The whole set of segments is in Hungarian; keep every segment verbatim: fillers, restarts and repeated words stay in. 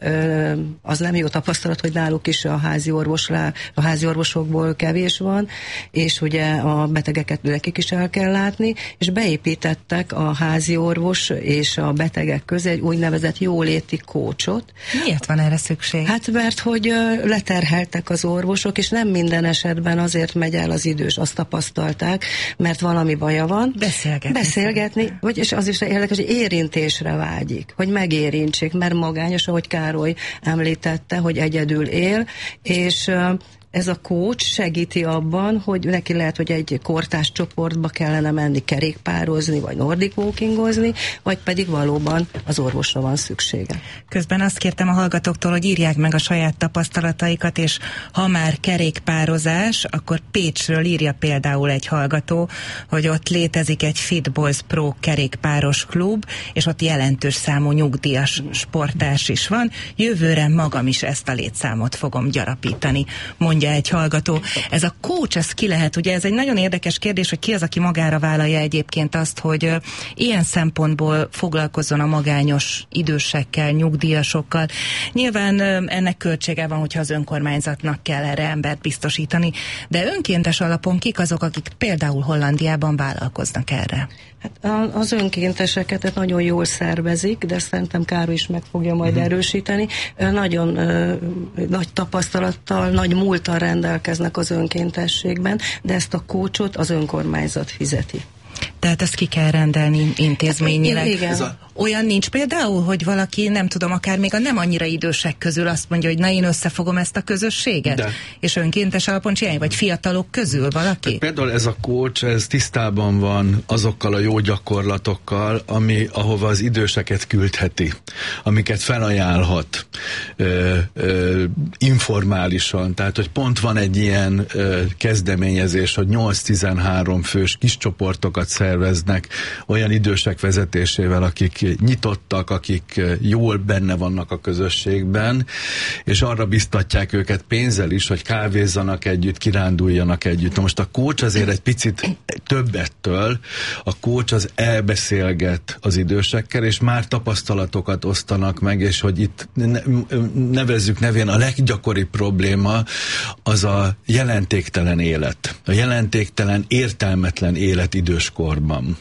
az nem jó tapasztalat, hogy náluk is a házi, orvoslá, a házi orvosokból kevés van, és ugye a betegeket nekik is el kell látni, és beépítettek a házi orvos és a betegek közé egy úgynevezett jóléti kócsot. Miért van erre szükség? Hát mert, hogy leterheltek az orvosok, és nem minden esetben azért megy el az idős, azt tapasztalták, mert valami baja van. Beszélgetni. Beszélgetni, vagy, és az is érdekes, hogy érintésre vágyik, hogy megérintsék, mert magányos, ahogy Károly említette, hogy egyedül él, és ez a coach segíti abban, hogy neki lehet, hogy egy kortárs csoportba kellene menni kerékpározni, vagy nordic walkingozni, vagy pedig valóban az orvosra van szüksége. Közben azt kértem a hallgatóktól, hogy írják meg a saját tapasztalataikat, és ha már kerékpározás, akkor Pécsről írja például egy hallgató, hogy ott létezik egy Fit Boys Pro kerékpáros klub, és ott jelentős számú nyugdíjas sportárs is van. Jövőre magam is ezt a létszámot fogom gyarapítani, mondja egy hallgató. Ez a coach, ez ki lehet? Ugye ez egy nagyon érdekes kérdés, hogy ki az, aki magára vállalja egyébként azt, hogy uh, ilyen szempontból foglalkozzon a magányos idősekkel, nyugdíjasokkal. Nyilván uh, ennek költsége van, hogyha az önkormányzatnak kell erre embert biztosítani, de önkéntes alapon kik azok, akik például Hollandiában vállalkoznak erre? Hát az önkénteseket nagyon jól szervezik, de szerintem Károly is meg fogja majd uh-huh. erősíteni. Nagyon ö, nagy tapasztalattal, nagy múlttal rendelkeznek az önkéntességben, de ezt a coachot az önkormányzat fizeti. Tehát ezt ki kell rendelni intézményileg. Igen. Olyan nincs például, hogy valaki, nem tudom, akár még a nem annyira idősek közül azt mondja, hogy na, én összefogom ezt a közösséget, de. És önkéntes alapon csinálni, vagy fiatalok közül valaki? De például ez a coach, ez tisztában van azokkal a jó gyakorlatokkal, ami, ahova az időseket küldheti, amiket felajánlhat ö, ö, informálisan. Tehát, hogy pont van egy ilyen ö, kezdeményezés, hogy nyolc-tizenhárom fős kis csoportokat szerveznek olyan idősek vezetésével, akik nyitottak, akik jól benne vannak a közösségben, és arra biztatják őket pénzzel is, hogy kávézzanak együtt, kiránduljanak együtt. Na most a coach azért egy picit több ettől. A coach az elbeszélget az idősekkel, és már tapasztalatokat osztanak meg, és hogy itt nevezzük nevén a leggyakoribb probléma az a jelentéktelen élet. A jelentéktelen, értelmetlen élet időskorban.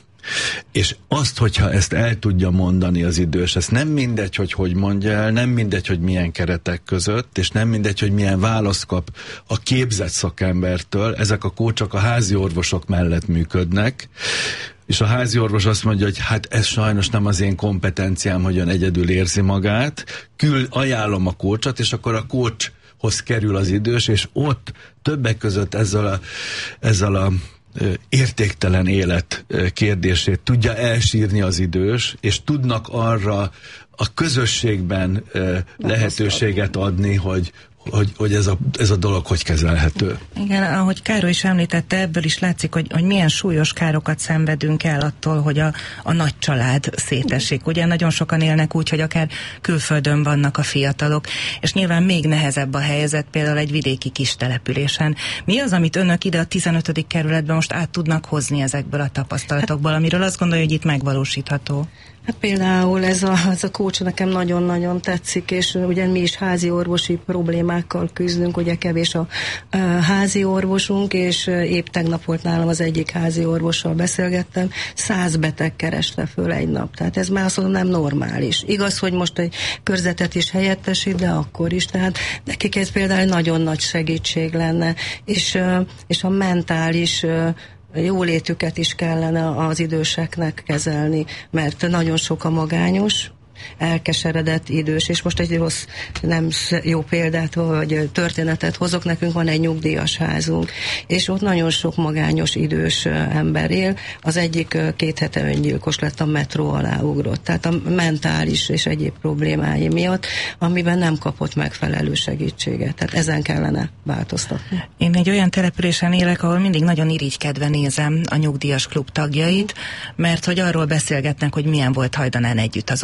És azt, hogyha ezt el tudja mondani az idős, ez nem mindegy, hogy hogy mondja el, nem mindegy, hogy milyen keretek között, és nem mindegy, hogy milyen választ kap a képzett szakembertől. Ezek a coachok a házi orvosok mellett működnek, és a házi orvos azt mondja, hogy hát ez sajnos nem az én kompetenciám, hogy ön egyedül érzi magát, kül ajánlom a coachot, és akkor a coachhoz kerül az idős, és ott többek között ezzel a, ezzel a értéktelen élet kérdését tudja elsírni az idős, és tudnak arra a közösségben lehetőséget adni, hogy, hogy, hogy ez, a, ez a dolog hogy kezelhető. Igen, ahogy Károly is említette, ebből is látszik, hogy, hogy milyen súlyos károkat szenvedünk el attól, hogy a, a nagy család szétesik. Ugye nagyon sokan élnek úgy, hogy akár külföldön vannak a fiatalok, és nyilván még nehezebb a helyzet például egy vidéki kis településen. Mi az, amit önök ide a tizenötödik kerületben most át tudnak hozni ezekből a tapasztalatokból, amiről azt gondolja, hogy itt megvalósítható? Hát például ez a, ez a coach nekem nagyon-nagyon tetszik, és ugye mi is házi orvosi problémákkal küzdünk, ugye kevés a, a házi orvosunk, és épp tegnap volt nálam az egyik házi orvossal beszélgettem, száz beteg kereste föl egy nap. Tehát ez már azt mondom, nem normális. Igaz, hogy most egy körzetet is helyettesít, de akkor is. Tehát nekik ez például nagyon nagy segítség lenne, és, és a mentális jólétüket is kellene az időseknek kezelni, mert nagyon sok a magányos, elkeseredett idős, és most egy rossz, nem jó példát, vagy történetet hozok, nekünk van egy nyugdíjas házunk, és ott nagyon sok magányos idős ember él, az egyik két hete öngyilkos lett, a metró alá ugrott, tehát a mentális és egyéb problémái miatt, amiben nem kapott megfelelő segítséget, tehát ezen kellene változtatni. Én egy olyan településen élek, ahol mindig nagyon irigykedve nézem a nyugdíjas klub tagjait, mert hogy arról beszélgetnek, hogy milyen volt hajdanán együtt az óvodában.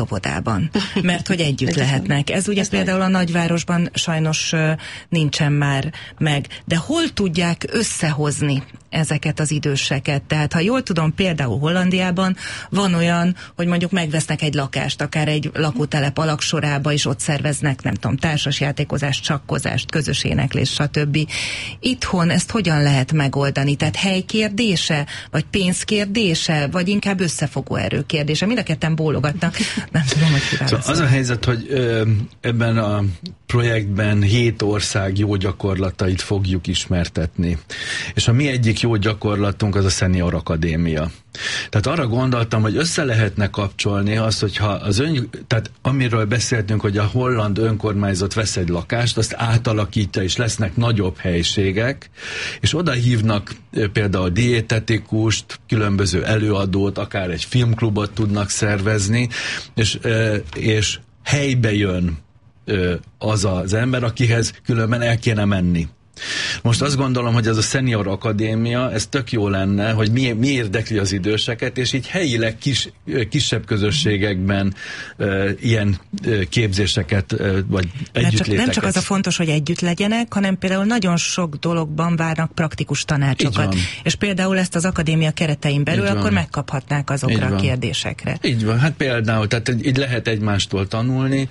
Hollandiában, mert hogy együtt lehetnek. Ez ugye ez például a nagyvárosban sajnos nincsen már meg. De hol tudják összehozni ezeket az időseket? Tehát ha jól tudom, például Hollandiában van olyan, hogy mondjuk megvesznek egy lakást, akár egy lakótelep alaksorába, és ott szerveznek, nem tudom, társasjátékozást, csakkozást, közös éneklés, stb. Itthon ezt hogyan lehet megoldani? Tehát helykérdése, vagy pénzkérdése, vagy inkább összefogó erő kérdése? Mind a ketten bólogatnak. Nem tudom, hogy szóval az a helyzet, hogy ö, ebben a projektben hét ország jó gyakorlatait fogjuk ismertetni. És a mi egyik jó gyakorlatunk az a Senior Akadémia. Tehát arra gondoltam, hogy össze lehetne kapcsolni azt, hogyha az ön, tehát amiről beszéltünk, hogy a holland önkormányzat vesz egy lakást, azt átalakítja, és lesznek nagyobb helységek, és oda hívnak például diétetikust, különböző előadót, akár egy filmklubot tudnak szervezni, és, és helybe jön az az ember, akihez különben el kéne menni. Most azt gondolom, hogy ez a Senior Akadémia, ez tök jó lenne, hogy mi, mi érdekli az időseket, és így helyileg kis, kisebb közösségekben e, ilyen e, képzéseket, e, vagy együttléteket. Nem csak az a fontos, hogy együtt legyenek, hanem például nagyon sok dologban várnak praktikus tanácsokat. És például ezt az akadémia keretein belül akkor megkaphatnák azokra a kérdésekre. Így van, hát például, tehát így lehet egymástól tanulni.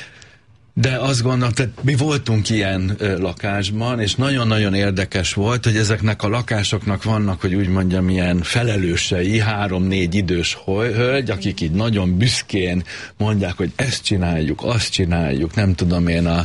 De azt gondolom, tehát mi voltunk ilyen ö, lakásban, és nagyon-nagyon érdekes volt, hogy ezeknek a lakásoknak vannak, hogy úgy mondjam, ilyen felelősei, három-négy idős hölgy, akik így nagyon büszkén mondják, hogy ezt csináljuk, azt csináljuk, nem tudom én, a,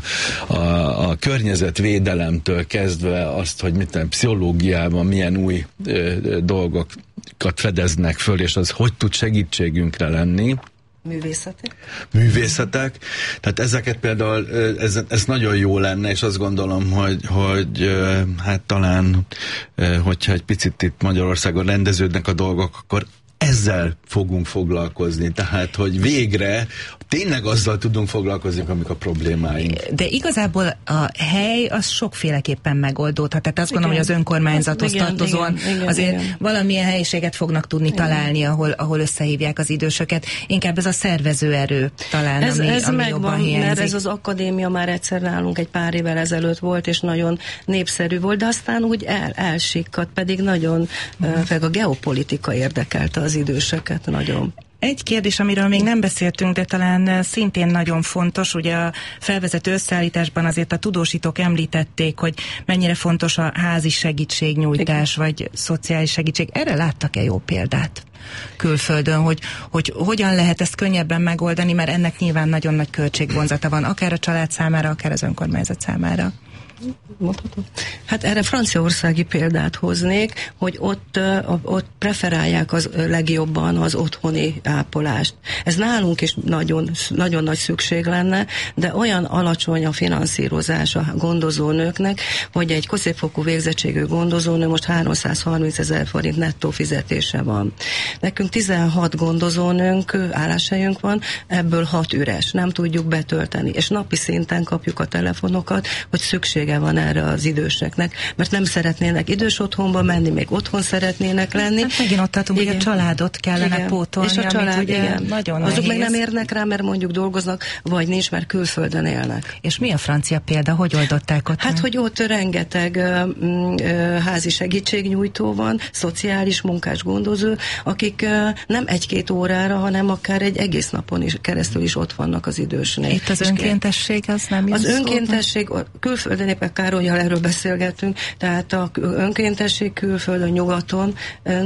a, a környezetvédelemtől kezdve azt, hogy mit tudom, pszichológiában milyen új ö, ö, dolgokat fedeznek föl, és az hogy tud segítségünkre lenni. Művészetek? Művészetek. Tehát ezeket például, ez, ez nagyon jó lenne, és azt gondolom, hogy, hogy hát talán, hogyha egy picit itt Magyarországon rendeződnek a dolgok, akkor ezzel fogunk foglalkozni. Tehát, hogy végre tényleg azzal tudunk foglalkozni, amik a problémáink. De igazából a hely az sokféleképpen megoldódhat. Tehát azt igen. gondolom, hogy az önkormányzathoz igen, tartozóan igen, igen, azért igen. valamilyen helyiséget fognak tudni igen. találni, ahol, ahol összehívják az idősöket. Inkább ez a szervezőerő talán, ez, ami, ez ami megvan, jobban hiányzik. Mert ez az akadémia már egyszer nálunk egy pár évvel ezelőtt volt, és nagyon népszerű volt, de aztán úgy el, elsikkadt, pedig nagyon, uh-huh. uh, a geopolitika érdekelte az időseket nagyon. Egy kérdés, amiről még nem beszéltünk, de talán szintén nagyon fontos, ugye a felvezető összeállításban azért a tudósítók említették, hogy mennyire fontos a házi segítségnyújtás, igen. vagy szociális segítség. Erre láttak-e jó példát külföldön, hogy, hogy hogyan lehet ezt könnyebben megoldani, mert ennek nyilván nagyon nagy költségvonzata van, akár a család számára, akár az önkormányzat számára. Mondhatom? Hát erre franciaországi példát hoznék, hogy ott, ott preferálják az legjobban az otthoni ápolást. Ez nálunk is nagyon, nagyon nagy szükség lenne, de olyan alacsony a finanszírozás a gondozónőknek, hogy egy középfokú végzettségű gondozónő most háromszázharminc ezer forint nettó fizetése van. Nekünk tizenhat gondozónőnk, álláshelyünk van, ebből hat üres, nem tudjuk betölteni, és napi szinten kapjuk a telefonokat, hogy szüksége van erre az időseknek, mert nem szeretnének idős otthonba menni, még otthon szeretnének lenni. Hát megint ott tartunk, hogy a családot kellene igen. pótolni, és a család, ugye igen. nagyon azok nehéz. meg nem érnek rá, mert mondjuk dolgoznak, vagy nincs, mert külföldön élnek. És mi a francia példa? Hogy oldották ott? Hát, meg? hogy ott rengeteg ö, ö, házi segítségnyújtó van, szociális munkás gondozó, akik ö, nem egy-két órára, hanem akár egy egész napon is keresztül is ott vannak az idősnél. Itt az önkéntesség az nem Az önkéntesség külföldön éppen Károlyjal erről beszélgetünk, tehát a önkéntesség külföldön, nyugaton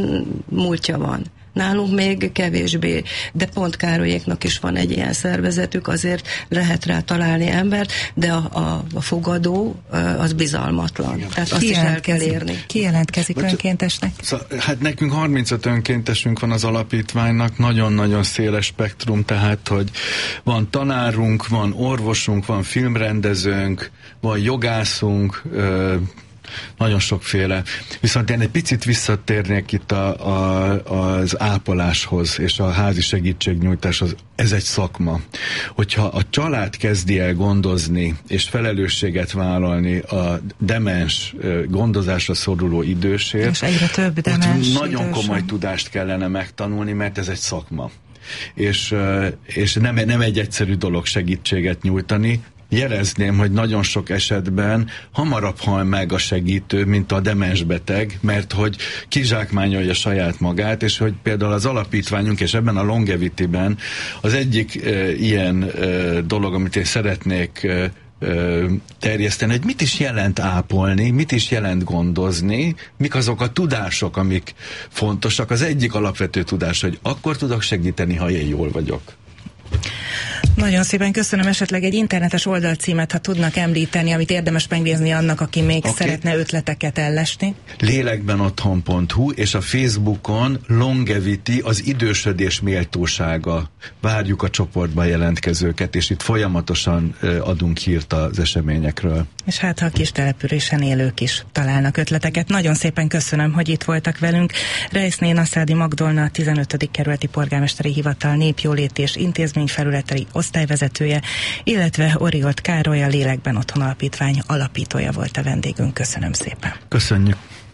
múltja van. Nálunk még kevésbé, de pont Károlyéknak is van egy ilyen szervezetük, azért lehet rá találni embert, de a, a, a fogadó az bizalmatlan. Igen. Tehát azt is el kell érni. Ki jelentkezik Bocs, önkéntesnek? Szóval, hát nekünk harmincöt önkéntesünk van az alapítványnak, nagyon-nagyon széles spektrum, tehát, hogy van tanárunk, van orvosunk, van filmrendezőnk, van jogászunk, ö, nagyon sokféle. Viszont én egy picit visszatérnék itt a, a, az ápoláshoz és a házi segítségnyújtáshoz. Ez egy szakma. Hogyha a család kezdi el gondozni és felelősséget vállalni a demens gondozásra szoruló idősért, és egyre több demens nagyon idősen. komoly tudást kellene megtanulni, mert ez egy szakma. és, és nem, nem egy egyszerű dolog segítséget nyújtani. Jelezném, hogy nagyon sok esetben hamarabb hal meg a segítő, mint a demens beteg, mert hogy kizsákmányolja saját magát, és hogy például az alapítványunk, és ebben a Longevity-ben az egyik e, ilyen e, dolog, amit én szeretnék e, terjeszteni, hogy mit is jelent ápolni, mit is jelent gondozni, mik azok a tudások, amik fontosak. Az egyik alapvető tudás, hogy akkor tudok segíteni, ha én jól vagyok. Nagyon szépen köszönöm, esetleg egy internetes oldalcímet, ha tudnak említeni, amit érdemes megnézni annak, aki még okay. szeretne ötleteket ellesni. lélekbenotthon pont hu, és a Facebookon Longevity, az idősödés méltósága. Várjuk a csoportban jelentkezőket, és itt folyamatosan adunk hírt az eseményekről. És hát, ha a kis településen élők is találnak ötleteket. Nagyon szépen köszönöm, hogy itt voltak velünk. Reiszné Nasszádi Magdolna, a tizenötödik kerületi polgármesteri hivatal népjóléti és intézményfelületei osztályvezetője, illetve Oriolt Károly, a Lélekben Otthon Alapítvány alapítója volt a vendégünk. Köszönöm szépen. Köszönjük.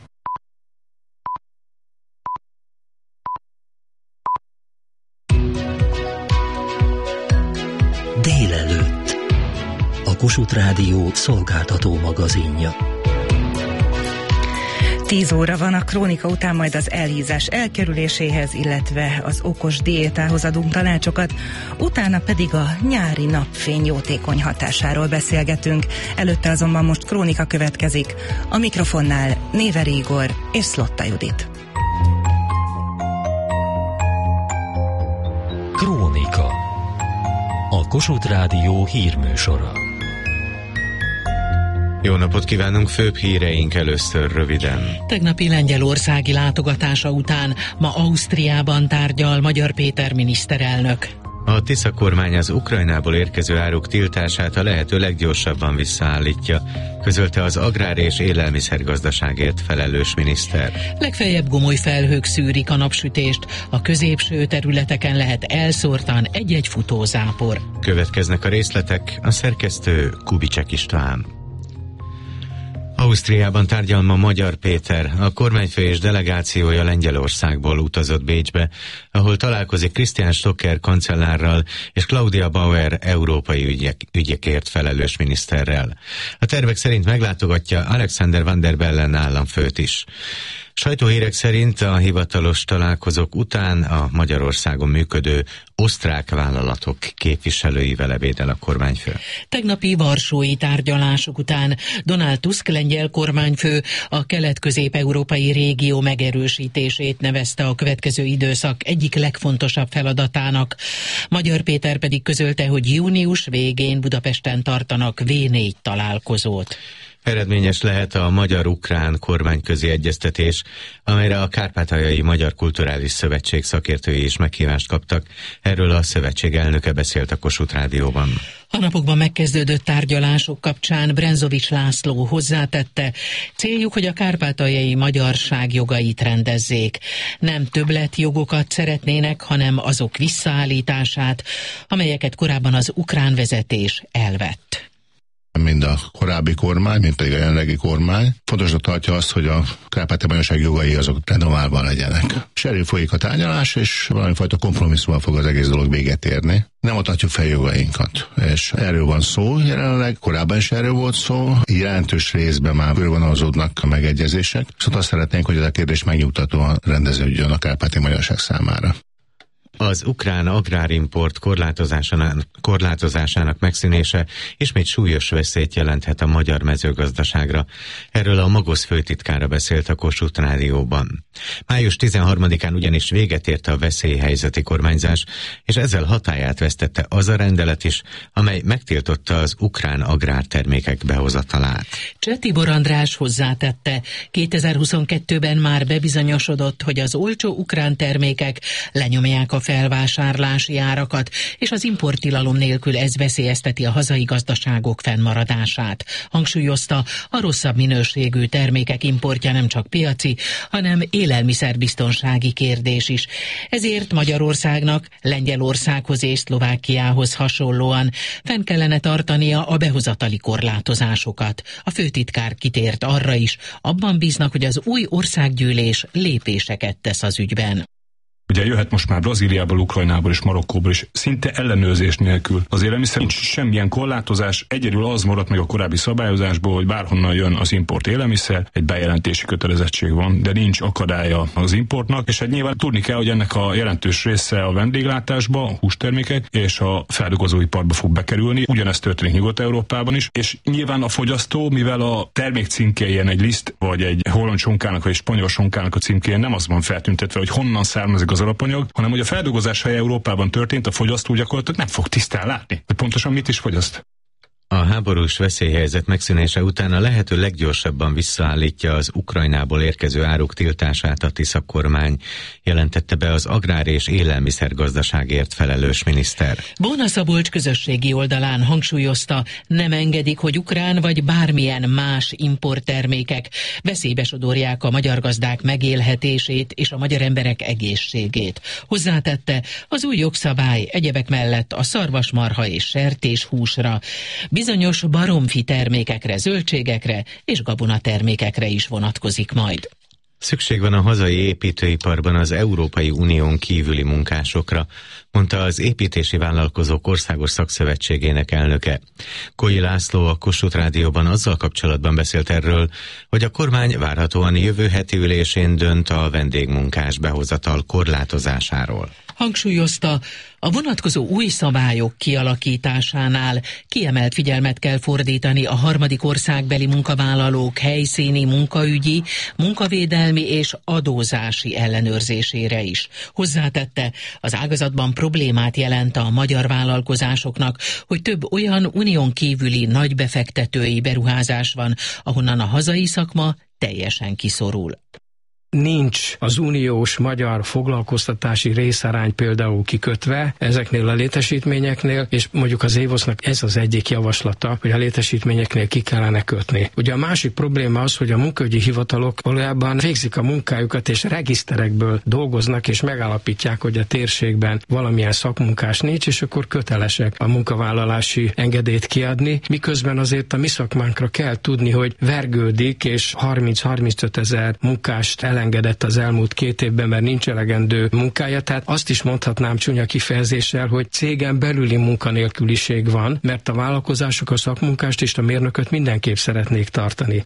Délelőtt. A Kossuth Rádió szolgáltató magazinja. Tíz óra van, a krónika után majd az elhízás elkerüléséhez, illetve az okos diétához adunk tanácsokat, utána pedig a nyári napfény jótékony hatásáról beszélgetünk. Előtte azonban most krónika következik. A mikrofonnál Néver Igor és Szlotta Judit. Krónika. A Kossuth Rádió hírműsora. Jó napot kívánunk, főbb híreink először röviden. Tegnapi lengyelországi látogatása után ma Ausztriában tárgyal Magyar Péter miniszterelnök. A Tisza kormány az Ukrajnából érkező áruk tiltását a lehető leggyorsabban visszaállítja, közölte az agrár- és élelmiszergazdaságért felelős miniszter. Legfeljebb gomoly felhők szűrik a napsütést, a középső területeken lehet elszórtan egy-egy futózápor. Következnek a részletek, a szerkesztő Kubicsek István. Ausztriában tárgyal ma Magyar Péter, a kormányfő és delegációja Lengyelországból utazott Bécsbe, ahol találkozik Christian Stocker kancellárral és Claudia Bauer európai ügyek, ügyekért felelős miniszterrel. A tervek szerint meglátogatja Alexander Van der Bellen államfőt is. Sajtóhírek szerint a hivatalos találkozók után a Magyarországon működő osztrák vállalatok képviselőivel ebédel a kormányfő. Tegnapi varsói tárgyalások után Donald Tusk lengyel kormányfő a kelet-közép-európai régió megerősítését nevezte a következő időszak egyik legfontosabb feladatának. Magyar Péter pedig közölte, hogy június végén Budapesten tartanak vé négy találkozót. Eredményes lehet a magyar-ukrán kormányközi egyeztetés, amelyre a Kárpátaljai Magyar Kulturális Szövetség szakértői is meghívást kaptak. Erről a szövetség elnöke beszélt a Kossuth Rádióban. A napokban megkezdődött tárgyalások kapcsán Brenzovics László hozzátette, céljuk, hogy a kárpátaljai magyarság jogait rendezzék. Nem többletjogokat szeretnének, hanem azok visszaállítását, amelyeket korábban az ukrán vezetés elvett. Mind a korábbi kormány, mint pedig a jelenlegi kormány. Fontosnak tartja azt, hogy a kárpátaljai magyarság jogai azok renoválva legyenek. És erről folyik a tárgyalás, és valamifajta kompromisszummal fog az egész dolog véget érni. Nem adhatjuk fel jogainkat. És erről van szó jelenleg, korábban is erről volt szó, jelentős részben már körvonalazódnak a megegyezések. Szóval azt szeretnénk, hogy ez a kérdés megnyugtatóan rendeződjön a kárpátaljai magyarság számára. Az ukrán agrárimport korlátozásának, korlátozásának megszűnése ismét súlyos veszélyt jelenthet a magyar mezőgazdaságra. Erről a Magosz főtitkára beszélt a Kossuth Rádióban. május tizenharmadikán ugyanis véget ért a veszélyhelyzeti kormányzás, és ezzel hatályát vesztette az a rendelet is, amely megtiltotta az ukrán agrártermékek behozatalát. Cseh Tibor András hozzátette, kétezer-huszonkettőben már bebizonyosodott, hogy az olcsó ukrán termékek lenyomják a felvásárlási árakat, és az importtilalom nélkül ez veszélyezteti a hazai gazdaságok fennmaradását. Hangsúlyozta, a rosszabb minőségű termékek importja nem csak piaci, hanem élelmiszerbiztonsági kérdés is. Ezért Magyarországnak Lengyelországhoz és Szlovákiához hasonlóan fenn kellene tartania a behozatali korlátozásokat. A főtitkár kitért arra is, abban bíznak, hogy az új országgyűlés lépéseket tesz az ügyben. Ugye jöhet most már Brazíliából, Ukrajnából és Marokkóból is szinte ellenőrzés nélkül az élelmiszer. Nincs semmilyen korlátozás, egyedül az maradt meg a korábbi szabályozásból, hogy bárhonnan jön az import élelmiszer, egy bejelentési kötelezettség van, de nincs akadálya az importnak, és hát nyilván tudni kell, hogy ennek a jelentős része a vendéglátásba, a hústermékek és a feldolgozóiparba fog bekerülni. Ugyanezt történik Nyugat-Európában is, és nyilván a fogyasztó, mivel a termék címkéjén egy liszt, vagy egy holland sonkának, vagy egy spanyol sonkának a címkéjén nem az van feltüntetve, hogy honnan származik az alapanyag, hanem hogy a feldolgozás helye Európában történt, a fogyasztó gyakorlatilag nem fog tisztán látni, hogy pontosan mit is fogyaszt. A háborús veszélyhelyzet megszűnése után a lehető leggyorsabban visszaállítja az Ukrajnából érkező áruk tiltását a Tisza kormány, jelentette be az agrár- és élelmiszergazdaságért felelős miniszter. Bóna Szabolcs közösségi oldalán hangsúlyozta, nem engedik, hogy ukrán vagy bármilyen más importtermékek veszélybe sodorják a magyar gazdák megélhetését és a magyar emberek egészségét. Hozzátette, az új jogszabály egyebek mellett a szarvasmarha és sertéshúsra, bizonyos baromfi termékekre, zöldségekre és gabonatermékekre is vonatkozik majd. Szükség van a hazai építőiparban az Európai Unión kívüli munkásokra, mondta az Építési Vállalkozók Országos Szakszövetségének elnöke. Koi László a Kossuth Rádióban azzal kapcsolatban beszélt erről, hogy a kormány várhatóan jövő heti ülésén dönt a vendégmunkás behozatal korlátozásáról. Hangsúlyozta, a vonatkozó új szabályok kialakításánál kiemelt figyelmet kell fordítani a harmadik országbeli munkavállalók helyszíni munkaügyi, munkavédelmi és adózási ellenőrzésére is. Hozzátette, az ágazatban problémát jelent a magyar vállalkozásoknak, hogy több olyan unión kívüli nagy befektetői beruházás van, ahonnan a hazai szakma teljesen kiszorul. Nincs az uniós magyar foglalkoztatási részarány például kikötve ezeknél a létesítményeknél, és mondjuk az évosznak ez az egyik javaslata, hogy a létesítményeknél ki kellene kötni. Ugye a másik probléma az, hogy a munkaügyi hivatalok valójában végzik a munkájukat, és regiszterekből dolgoznak, és megállapítják, hogy a térségben valamilyen szakmunkás nincs, és akkor kötelesek a munkavállalási engedélyt kiadni, miközben azért a mi szakmánkra kell tudni, hogy vergődik, és harminc-harmincöt ezer munkást elengedett az elmúlt két évben, mert nincs elegendő munkája. Tehát azt is mondhatnám csúnya kifejezéssel, hogy cégen belüli munkanélküliség van, mert a vállalkozások a szakmunkást és a mérnököt mindenképp szeretnék tartani.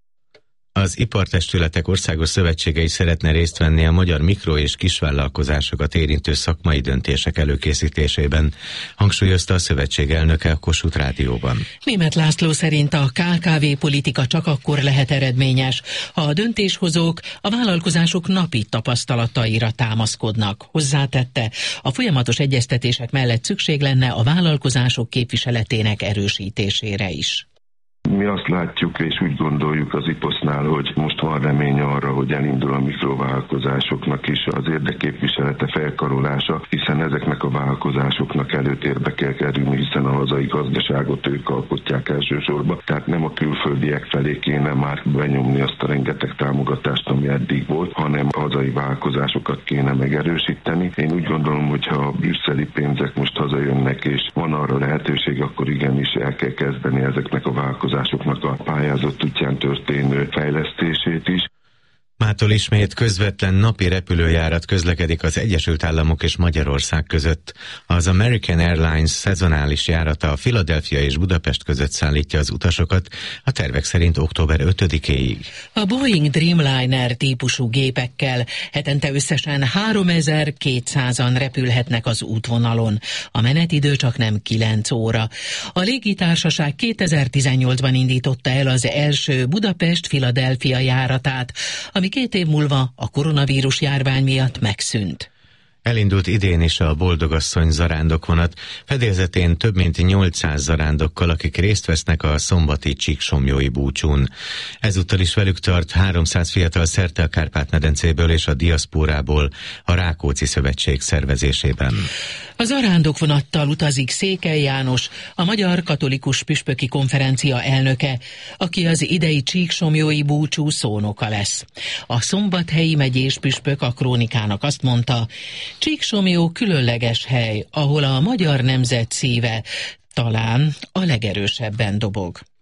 Az Ipartestületek Országos Szövetsége is szeretne részt venni a magyar mikro- és kisvállalkozásokat érintő szakmai döntések előkészítésében, hangsúlyozta a szövetség elnöke a Kossuth Rádióban. Németh László szerint a ká ká vé politika csak akkor lehet eredményes, ha a döntéshozók a vállalkozások napi tapasztalataira támaszkodnak. Hozzátette, a folyamatos egyeztetések mellett szükség lenne a vállalkozások képviseletének erősítésére is. Mi azt látjuk és úgy gondoljuk az iposznál, hogy most van remény arra, hogy elindul a mikrovállalkozásoknak is az érdekképviselete, felkarolása, hiszen ezeknek a vállalkozásoknak előtérbe kell kerülni, hiszen a hazai gazdaságot ők alkotják elsősorban. Tehát nem a külföldiek felé kéne már benyomni azt a rengeteg támogatást, ami eddig volt, hanem a hazai vállalkozásokat kéne megerősíteni. Én úgy gondolom, hogy ha a brüsszeli pénzek most hazajönnek és van arra lehetőség, akkor igenis el kell kezdeni ezeknek a vállalkozásoknak a pályázott útján történő fejlesztését is. Mától ismét közvetlen napi repülőjárat közlekedik az Egyesült Államok és Magyarország között. Az American Airlines szezonális járata a Philadelphia és Budapest között szállítja az utasokat, a tervek szerint október ötödikéig. A Boeing Dreamliner típusú gépekkel hetente összesen háromezer-kétszázan repülhetnek az útvonalon. A menetidő csak nem kilenc óra. A légitársaság kétezer-tizennyolcban indította el az első Budapest-Philadelphia járatát, ami két év múlva a koronavírus járvány miatt megszűnt. Elindult idén is a Boldogasszony zarándokvonat, fedélzetén több mint nyolcszáz zarándokkal, akik részt vesznek a szombati csíksomlyói búcsún. Ezúttal is velük tart háromszáz fiatal szerte a Kárpát-medencéből és a diaszpórából a Rákóczi Szövetség szervezésében. A zarándokvonattal utazik Székely János, a Magyar Katolikus Püspöki Konferencia elnöke, aki az idei csíksomlyói búcsú szónoka lesz. A szombathelyi megyés püspök a Krónikának azt mondta, Csíksomlyó különleges hely, ahol a magyar nemzet szíve talán a legerősebben dobog.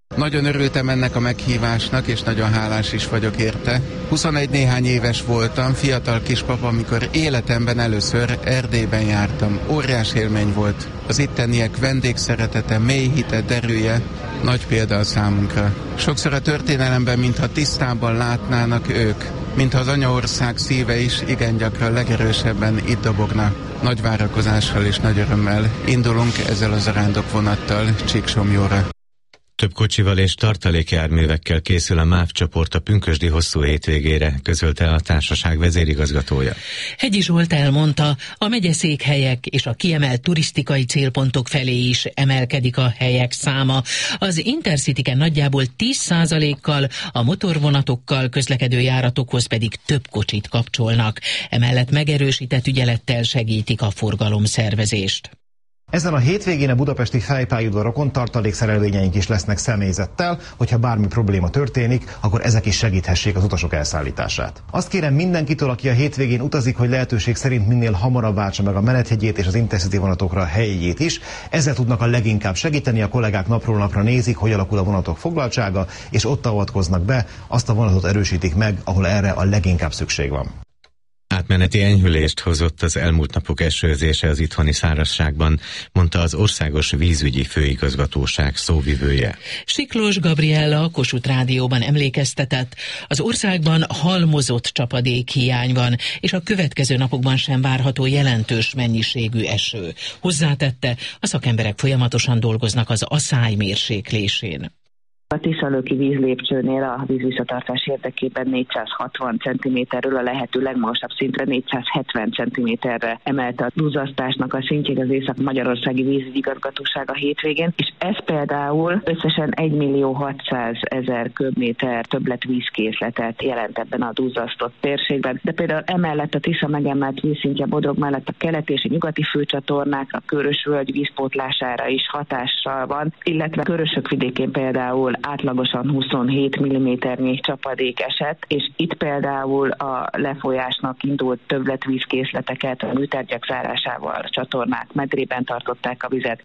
Nagyon örültem ennek a meghívásnak, és nagyon hálás is vagyok érte. huszonegy néhány éves voltam, fiatal kispapa, amikor életemben először Erdélyben jártam. Óriás élmény volt. Az itteniek vendégszeretete, mély hite, derűje, nagy példa a számunkra. Sokszor a történelemben, mintha tisztában látnának ők, mintha az anyaország szíve is igen gyakran legerősebben itt dobogna. Nagy várakozással és nagy örömmel indulunk ezzel az arándokvonattal Csíksomjóra. Több kocsival és tartalékjárművekkel készül a MÁV csoport a pünkösdi hosszú hétvégére, közölte a társaság vezérigazgatója. Hegyi Zsolt elmondta, a megyeszékhelyek és a kiemelt turisztikai célpontok felé is emelkedik a helyek száma. Az Intercityken nagyjából tíz százalékkal, a motorvonatokkal közlekedő járatokhoz pedig több kocsit kapcsolnak. Emellett megerősített ügyelettel segítik a forgalomszervezést. Ezen a hétvégén a budapesti fejpályaudvarokon tartalékszerelvényeink is lesznek személyzettel, hogyha bármi probléma történik, akkor ezek is segíthessék az utasok elszállítását. Azt kérem mindenkitől, aki a hétvégén utazik, hogy lehetőség szerint minél hamarabb váltsa meg a menethegyét és az Intercity vonatokra a helyjegyét is. Ezzel tudnak a leginkább segíteni, a kollégák napról napra nézik, hogy alakul a vonatok foglaltsága, és ott avatkoznak be, azt a vonatot erősítik meg, ahol erre a leginkább szükség van. Átmeneti enyhülést hozott az elmúlt napok esőzése az itthoni szárazságban, mondta az Országos Vízügyi Főigazgatóság szóvivője. Siklós Gabriella a Kossuth Rádióban emlékeztetett, az országban halmozott csapadékhiány van, és a következő napokban sem várható jelentős mennyiségű eső. Hozzátette, a szakemberek folyamatosan dolgoznak az aszály mérséklésén. A Tiszalöki vízlépcsőnél a vízvisszatartás érdekében négyszázhatvan centiméterről a lehető legmagasabb szintre négyszázhetven centiméterre emelte a duzzasztásnak a szintjét az Észak-Magyarországi Vízügyigazgatóság a hétvégén, és ez például összesen egymillió hatszázezer köbméter többlet vízkészletet jelent ebben a duzzasztott térségben. De például emellett a Tisza megemelt vízszintje Bodrog mellett a keleti és a nyugati főcsatornák, a Körös-völgy vízpótlására is hatással van, illetve Körösök vidékén például átlagosan huszonhét milliméternyi csapadék esett, és itt például a lefolyásnak indult többletvízkészleteket a műtárgyak zárásával a csatornák medrében tartották a vizet.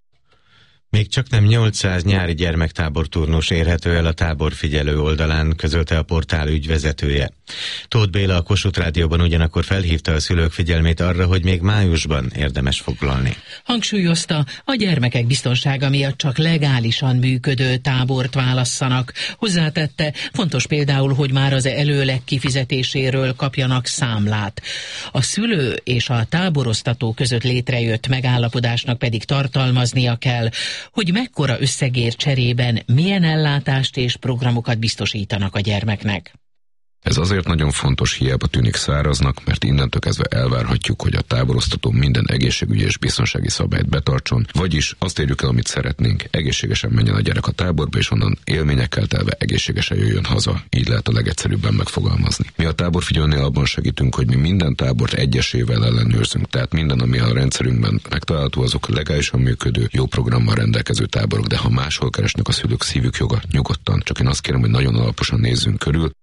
Még csak nem nyolcszáz nyári gyermektáborturnus érhető el a táborfigyelő oldalán, közölte a portál ügyvezetője. Tóth Béla a Kossuth Rádióban ugyanakkor felhívta a szülők figyelmét arra, hogy még májusban érdemes foglalni. Hangsúlyozta, a gyermekek biztonsága miatt csak legálisan működő tábort válasszanak. Hozzátette, fontos például, hogy már az előleg kifizetéséről kapjanak számlát. A szülő és a táboroztató között létrejött megállapodásnak pedig tartalmaznia kell, hogy mekkora összegért cserében milyen ellátást és programokat biztosítanak a gyermeknek. Ez azért nagyon fontos, hiába tűnik száraznak, mert innentől kezdve elvárhatjuk, hogy a táboroztató minden egészségügyi és biztonsági szabályt betartson, vagyis azt érjük el, amit szeretnénk, egészségesen menjen a gyerek a táborba, és onnan élményekkel telve egészségesen jöjjön haza. Így lehet a legegyszerűbben megfogalmazni. Mi a táborfigyelőnél abban segítünk, hogy mi minden tábort egyesével ellenőrzünk, tehát minden, ami a rendszerünkben megtalálható, azok legálisan működő, jó programmal rendelkező táborok, de ha máshol keresnek a szülők, szívük joga, nyugodtan. Csak én azt kérem, hogy nagyon alaposan nézzünk körül.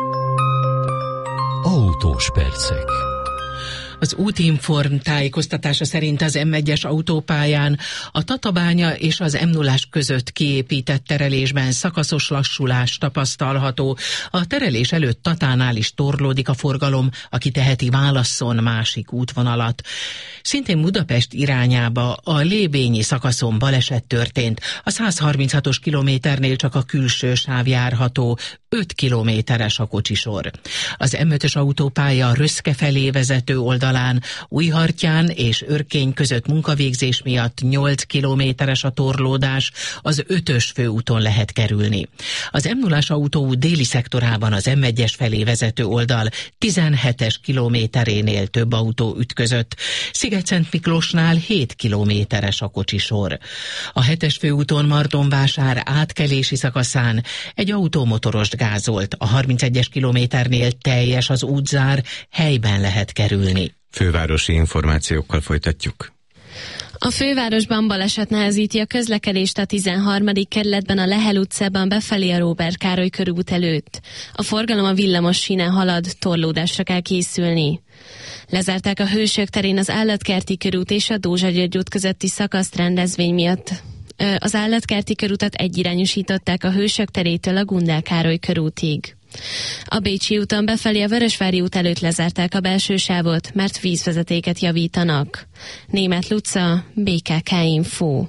Autós percek. Az Útinform tájékoztatása szerint az em egyes autópályán a Tatabánya és az em nullás között kiépített terelésben szakaszos lassulás tapasztalható. A terelés előtt Tatánál is torlódik a forgalom, aki teheti válasszon másik útvonalat. Szintén Budapest irányába a lébényi szakaszon baleset történt. A száz harminchatos kilométernél csak a külső sáv járható, öt kilométeres a kocsisor. Az em ötös autópálya Röszke felé vezető oldalán Újhartyán és Örkény között munkavégzés miatt nyolc kilométeres a torlódás, az ötös főúton lehet kerülni. Az em nullás autóút déli szektorában az em egyes felé vezető oldal tizenhetes kilométerénél több autó ütközött. Sziget-Szent Miklósnál hét kilométeres a kocsisor. A hetes főúton Martonvásár átkelési szakaszán egy autó motorost gázolt. A harmincegyes kilométernél teljes az útzár, helyben lehet kerülni. Fővárosi információkkal folytatjuk. A fővárosban baleset nehezíti a közlekedést a tizenharmadik kerületben a Lehel utcában befelé a Róbert Károly körút előtt. A forgalom a villamos sínen halad, torlódásra kell készülni. Lezárták a Hősök terén az Állatkerti körút és a Dózsa György út közötti szakaszt rendezvény miatt. Az állatkerti körutat egyirányosították a Hősök terétől a Gundel Károly körútig. A Bécsi úton befelé a Vörösvári út előtt lezárták a belső sávot, mert vízvezetéket javítanak. Németh Luca, bé ká ká Info.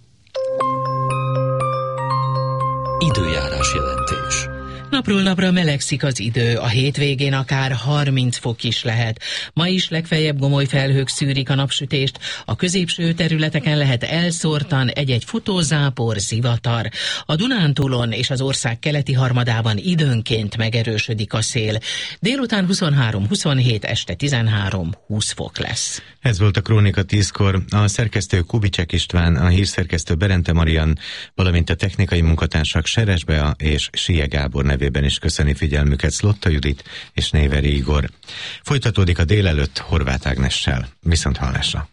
Időjárás jelentés. Napról napra melegszik az idő, a hétvégén akár harminc fok is lehet. Ma is legfeljebb gomoly felhők szűrik a napsütést, a középső területeken lehet elszórtan egy-egy futózápor, zivatar. A Dunántúlon és az ország keleti harmadában időnként megerősödik a szél. Délután huszonhárom huszonhét, este tizenhárom húsz fok lesz. Ez volt a Krónika tízkor. A szerkesztő Kubicsek István, a hírszerkesztő Berente Marian, valamint a technikai munkatársak Seres Bea és Sie Gábor nevében is köszöni figyelmüket Szlotta Judit és Néveri Igor. Folytatódik a délelőtt Horváth Ágnessel. Viszont hallásra.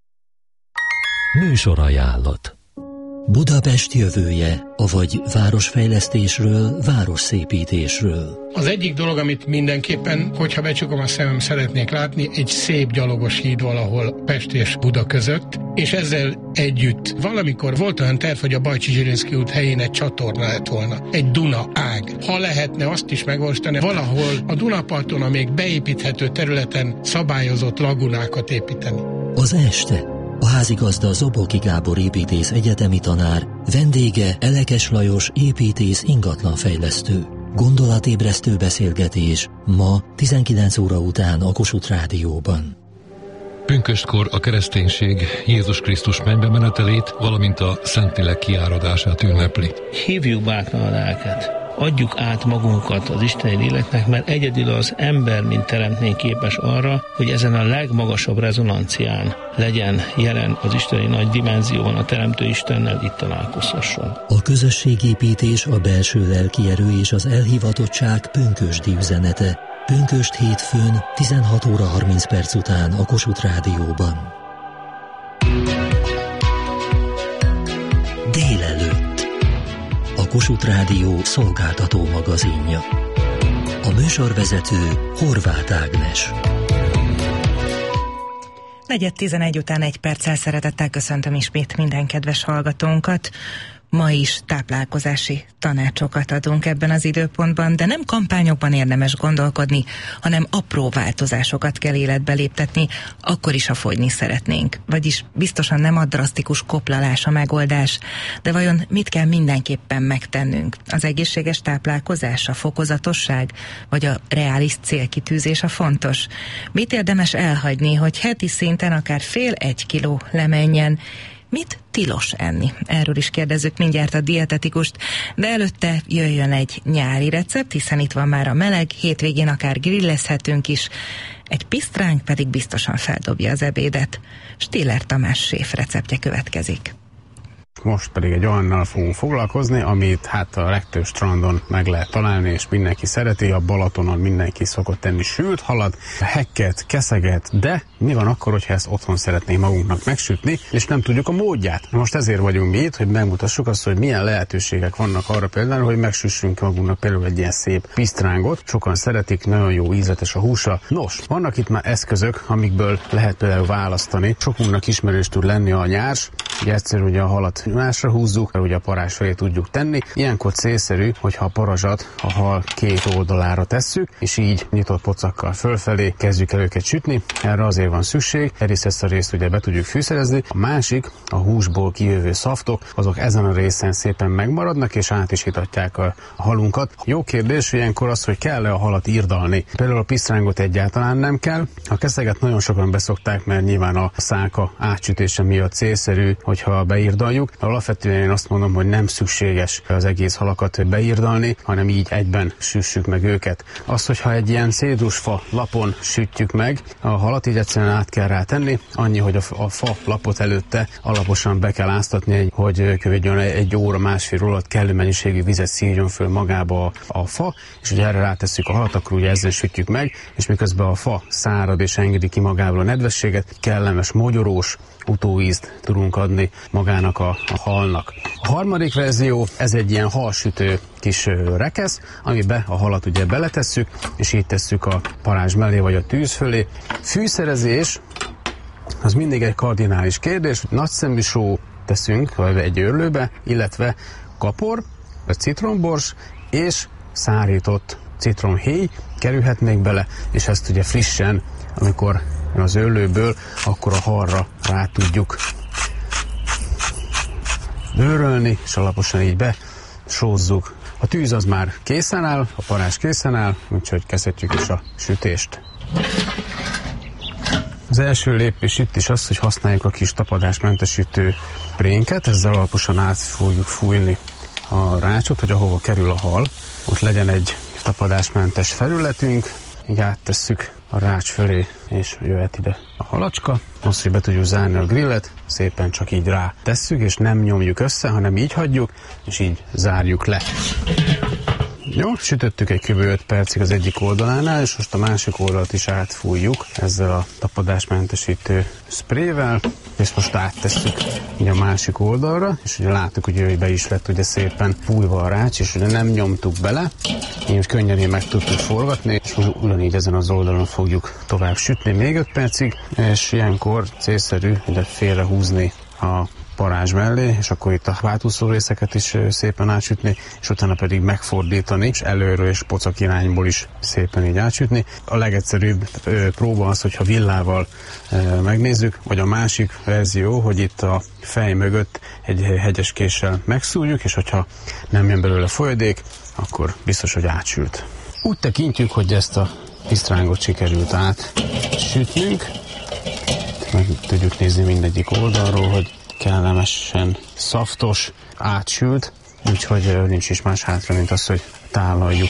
Műsorajánlat. Budapest jövője, avagy városfejlesztésről, városszépítésről. Az egyik dolog, amit mindenképpen, hogyha becsukom a szemem, szeretnék látni, egy szép gyalogos híd valahol Pest és Buda között, és ezzel együtt valamikor volt olyan terv, hogy a Bajcsy-Zsirinszky út helyén egy csatorna lett volna, egy Duna ág. Ha lehetne azt is megvalósítani, valahol a Dunaparton a még beépíthető területen szabályozott lagunákat építeni. Az este. A házigazda Zoboki Gábor építész egyetemi tanár, vendége Elekes Lajos építész ingatlanfejlesztő. Gondolatébresztő beszélgetés ma tizenkilenc óra után a Kossuth Rádióban. Pünköstkor a kereszténység Jézus Krisztus mennybe menetelét, valamint a Szentlélek kiáradását ünnepli. Hívjuk bátran a lelket. Adjuk át magunkat az isteni léleknek, mert egyedül az ember, mint teremtmény képes arra, hogy ezen a legmagasabb rezonancián legyen jelen az isteni nagy dimenzióban a Teremtő Istennel, itt találkozhasson. A közösségépítés, a belső lelki erő és az elhivatottság pünkösdi üzenete. Pünkösd hétfőn tizenhat óra harminc perc után a Kossuth Rádióban. Délelőtt. A Kossuth Rádió szolgáltató magazinja. A műsorvezető Horváth Ágnes. Negyed tizenegy után egy perccel szeretettel köszöntöm ismét minden kedves hallgatónkat. Ma is táplálkozási tanácsokat adunk ebben az időpontban, de nem kampányokban érdemes gondolkodni, hanem apró változásokat kell életbe léptetni, akkor is, ha fogyni szeretnénk. Vagyis biztosan nem a drasztikus koplalás a megoldás, de vajon mit kell mindenképpen megtennünk? Az egészséges táplálkozás, a fokozatosság, vagy a reális célkitűzés a fontos? Mit érdemes elhagyni, hogy heti szinten akár fél-egy kiló lemenjen? Mit tilos enni? Erről is kérdezzük mindjárt a dietetikust, de előtte jöjjön egy nyári recept, hiszen itt van már a meleg, hétvégén akár grillezhetünk is, egy pisztránk pedig biztosan feldobja az ebédet. Stiller Tamás séf receptje következik. Most pedig egy olyannal fogunk foglalkozni, amit hát a legtöbb strandon meg lehet találni, és mindenki szereti, a Balatonon mindenki szokott tenni sült halat, hekket, keszeget, de mi van akkor, hogyha ezt otthon szeretnénk magunknak megsütni, és nem tudjuk a módját? Most ezért vagyunk mi itt, hogy megmutassuk azt, hogy milyen lehetőségek vannak arra például, hogy megsüssünk magunknak például egy ilyen szép pisztrángot. Sokan szeretik, nagyon jó ízletes a húsa. Nos, vannak itt már eszközök, amikből lehet például választani. Sokunknak ismerős tud lenni a nyárs, ugye egyszerű, ugye a halat másra húzzuk, ugye a parázs felé tudjuk tenni. Ilyenkor célszerű, hogyha a parazsat a hal két oldalára tesszük, és így nyitott pocakkal fölfelé kezdjük el őket sütni. Erre azért van szükség, egyrészt ezt a részt ugye be tudjuk fűszerezni, a másik, a húsból kijövő szaftok, azok ezen a részen szépen megmaradnak, és át is hitatják a halunkat. Jó kérdés ilyenkor az, hogy kell-e a halat irdalni. Például a pisztrángot egyáltalán nem kell, a keszeget nagyon sokan beszokták, mert nyilván a szálka átsütése miatt célszerű, hogyha beirdaljuk. Alapvetően én azt mondom, hogy nem szükséges az egész halakat beirdalni, hanem így egyben süssük meg őket. Az, hogyha egy ilyen cédrusfa lapon sütjük meg a halat, így egyszerűen át kell rá tenni, annyi, hogy a, a fa lapot előtte alaposan be kell áztatni, hogy kövődjön egy óra, másfél óra alatt kellő mennyiségű vizet szívjon föl magába a, a fa, és hogy erre rátesszük a halat, akkor ugye ezzel sütjük meg, és miközben a fa szárad és engedi ki magából a nedvességet, kellemes, mogyorós utóízt tudunk adni magának a, a halnak. A harmadik verzió, ez egy ilyen halsütő kis rekesz, amiben a halat ugye beletesszük, és így tesszük a parázs mellé, vagy a tűz fölé. Fűszerezés, az mindig egy kardinális kérdés. Nagyszemű só, teszünk egy őrlőbe, illetve kapor, vagy citrombors, és szárított citromhéj kerülhet még bele, és ezt ugye frissen, amikor az őrlőből, akkor a halra rá tudjuk bőrölni, és alaposan így besózzuk. A tűz az már készen áll, a parázs készen áll, úgyhogy kezdhetjük is a sütést. Az első lépés itt is az, hogy használjuk a kis tapadásmentesítő prénket, ezzel alaposan át fogjuk fújni a rácsot, hogy ahova kerül a hal, ott legyen egy tapadásmentes felületünk, így áttesszük a rács fölé, és jöhet ide a halacska. Most, hogy be tudjuk zárni a grillet, szépen csak így rá tesszük, és nem nyomjuk össze, hanem így hagyjuk, és így zárjuk le. Jó, sütöttük egy kb. öt percig az egyik oldalánál, és most a másik oldalt is átfújjuk ezzel a tapadásmentesítő szprével, és most áttesszük így a másik oldalra, és ugye láttuk, hogy be is lett ugye szépen fújva a rács, és ugye nem nyomtuk bele, így könnyedén meg tudtuk forgatni, és ugyanígy ezen az oldalon fogjuk tovább sütni még öt percig, és ilyenkor célszerű ide félrehúzni a parázs mellé, és akkor itt a hátúszó részeket is szépen átsütni, és utána pedig megfordítani, és előről és pocak irányból is szépen így átsütni. A legegyszerűbb próba az, hogyha villával megnézzük, vagy a másik verzió, hogy itt a fej mögött egy hegyes késsel megszúrjuk, és hogyha nem jön belőle folyadék, akkor biztos, hogy átsült. Úgy tekintjük, hogy ezt a pisztrángot sikerült átsütnünk, meg tudjuk nézni mindegyik oldalról, hogy kellemesen szaftos, átsült, úgyhogy nincs is más hátra, mint az, hogy tálaljuk.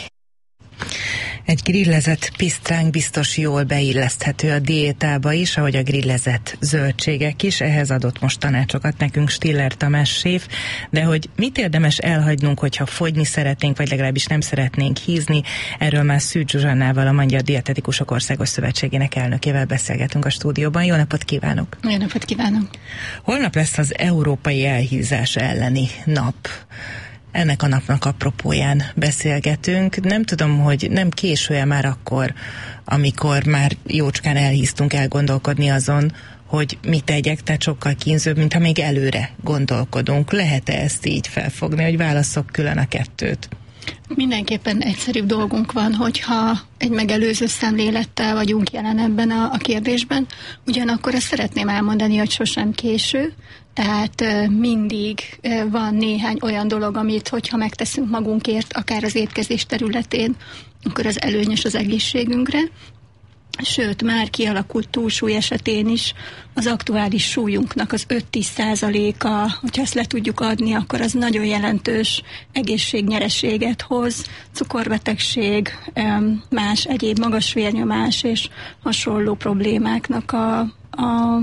Egy grillezett pisztránk biztos jól beilleszthető a diétába is, ahogy a grillezett zöldségek is. Ehhez adott most tanácsokat nekünk Stiller Tamás séf, de hogy mit érdemes elhagynunk, hogyha fogyni szeretnénk, vagy legalábbis nem szeretnénk hízni, erről már Szűcs Zsuzsannával, a Magyar Dietetikusok Országos Szövetségének elnökével beszélgetünk a stúdióban. Jó napot kívánok! Jó napot kívánok! Holnap lesz az Európai Elhízás elleni nap. Ennek a napnak apropóján beszélgetünk. Nem tudom, hogy nem késő-e már akkor, amikor már jócskán elhíztunk elgondolkodni azon, hogy mit tegyek, tehát sokkal kínzőbb, mint ha még előre gondolkodunk. Lehet-e ezt így felfogni, hogy válaszok külön a kettőt? Mindenképpen egyszerűbb dolgunk van, hogyha egy megelőző szemlélettel vagyunk jelen ebben a, a kérdésben. Ugyanakkor azt szeretném elmondani, hogy sosem késő, tehát mindig van néhány olyan dolog, amit hogyha megteszünk magunkért, akár az étkezés területén, akkor az előnyös az egészségünkre. Sőt, már kialakult túlsúly esetén is az aktuális súlyunknak az öt-tíz százaléka, hogyha ezt le tudjuk adni, akkor az nagyon jelentős egészségnyereséget hoz, cukorbetegség, más egyéb magas vérnyomás és hasonló problémáknak a, a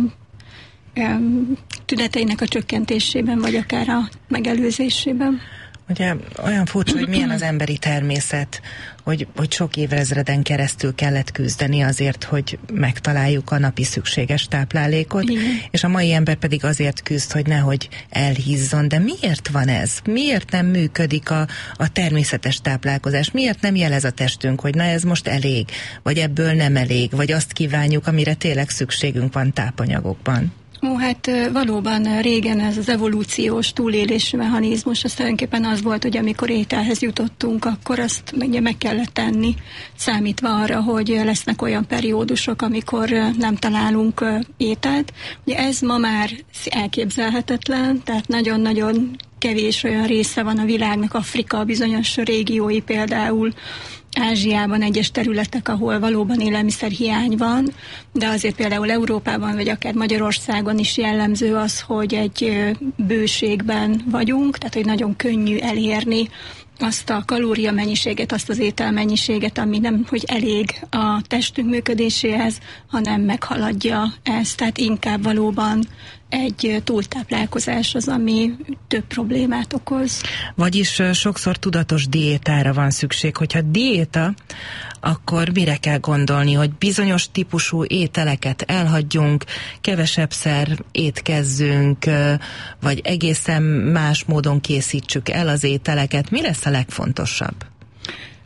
tüneteinek a csökkentésében, vagy akár a megelőzésében. Ugye olyan furcsa, hogy milyen az emberi természet, hogy, hogy sok évezreden keresztül kellett küzdeni azért, hogy megtaláljuk a napi szükséges táplálékot, igen. És a mai ember pedig azért küzd, hogy nehogy elhízzon. De miért van ez? Miért nem működik a, a természetes táplálkozás? Miért nem jelez a testünk, hogy na ez most elég, vagy ebből nem elég, vagy azt kívánjuk, amire tényleg szükségünk van tápanyagokban? Ó, hát valóban régen ez az evolúciós túlélési mechanizmus, az tulajdonképpen az volt, hogy amikor ételhez jutottunk, akkor azt ugye meg kellett tenni, számítva arra, hogy lesznek olyan periódusok, amikor nem találunk ételt. Ugye ez ma már elképzelhetetlen, tehát nagyon-nagyon kevés olyan része van a világnak, Afrika bizonyos régiói például, Ázsiában egyes területek, ahol valóban élelmiszerhiány van, de azért például Európában, vagy akár Magyarországon is jellemző az, hogy egy bőségben vagyunk, tehát hogy nagyon könnyű elérni azt a kalóriamennyiséget, azt az ételmennyiséget, ami nem, hogy elég a testünk működéséhez, hanem meghaladja ezt, tehát inkább valóban egy túltáplálkozás az, ami több problémát okoz. Vagyis sokszor tudatos diétára van szükség. Hogyha diéta, akkor mire kell gondolni, hogy bizonyos típusú ételeket elhagyjunk, kevesebbszer étkezzünk, vagy egészen más módon készítsük el az ételeket. Mi lesz a legfontosabb?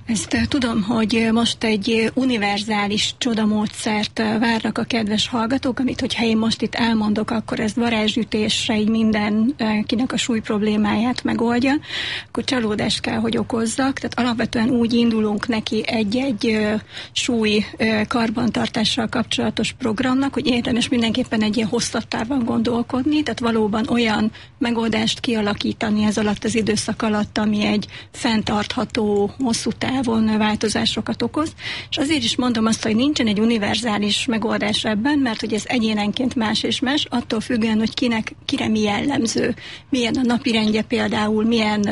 Ezt tudom, hogy most egy univerzális csodamódszert várnak a kedves hallgatók, amit hogyha én most itt elmondok, akkor ez varázsütésre így mindenkinek a súly problémáját megoldja, akkor csalódást kell, hogy okozzak. Tehát alapvetően úgy indulunk neki egy-egy súly karbantartással kapcsolatos programnak, hogy érdemes mindenképpen egy ilyen hosszabb távon gondolkodni, tehát valóban olyan megoldást kialakítani ez alatt az időszak alatt, ami egy fenntartható, hosszú távon változásokat okoz. És azért is mondom azt, hogy nincsen egy univerzális megoldás ebben, mert hogy ez egyénenként más és más, attól függően, hogy kinek, kire mi jellemző, milyen a napirendje például, milyen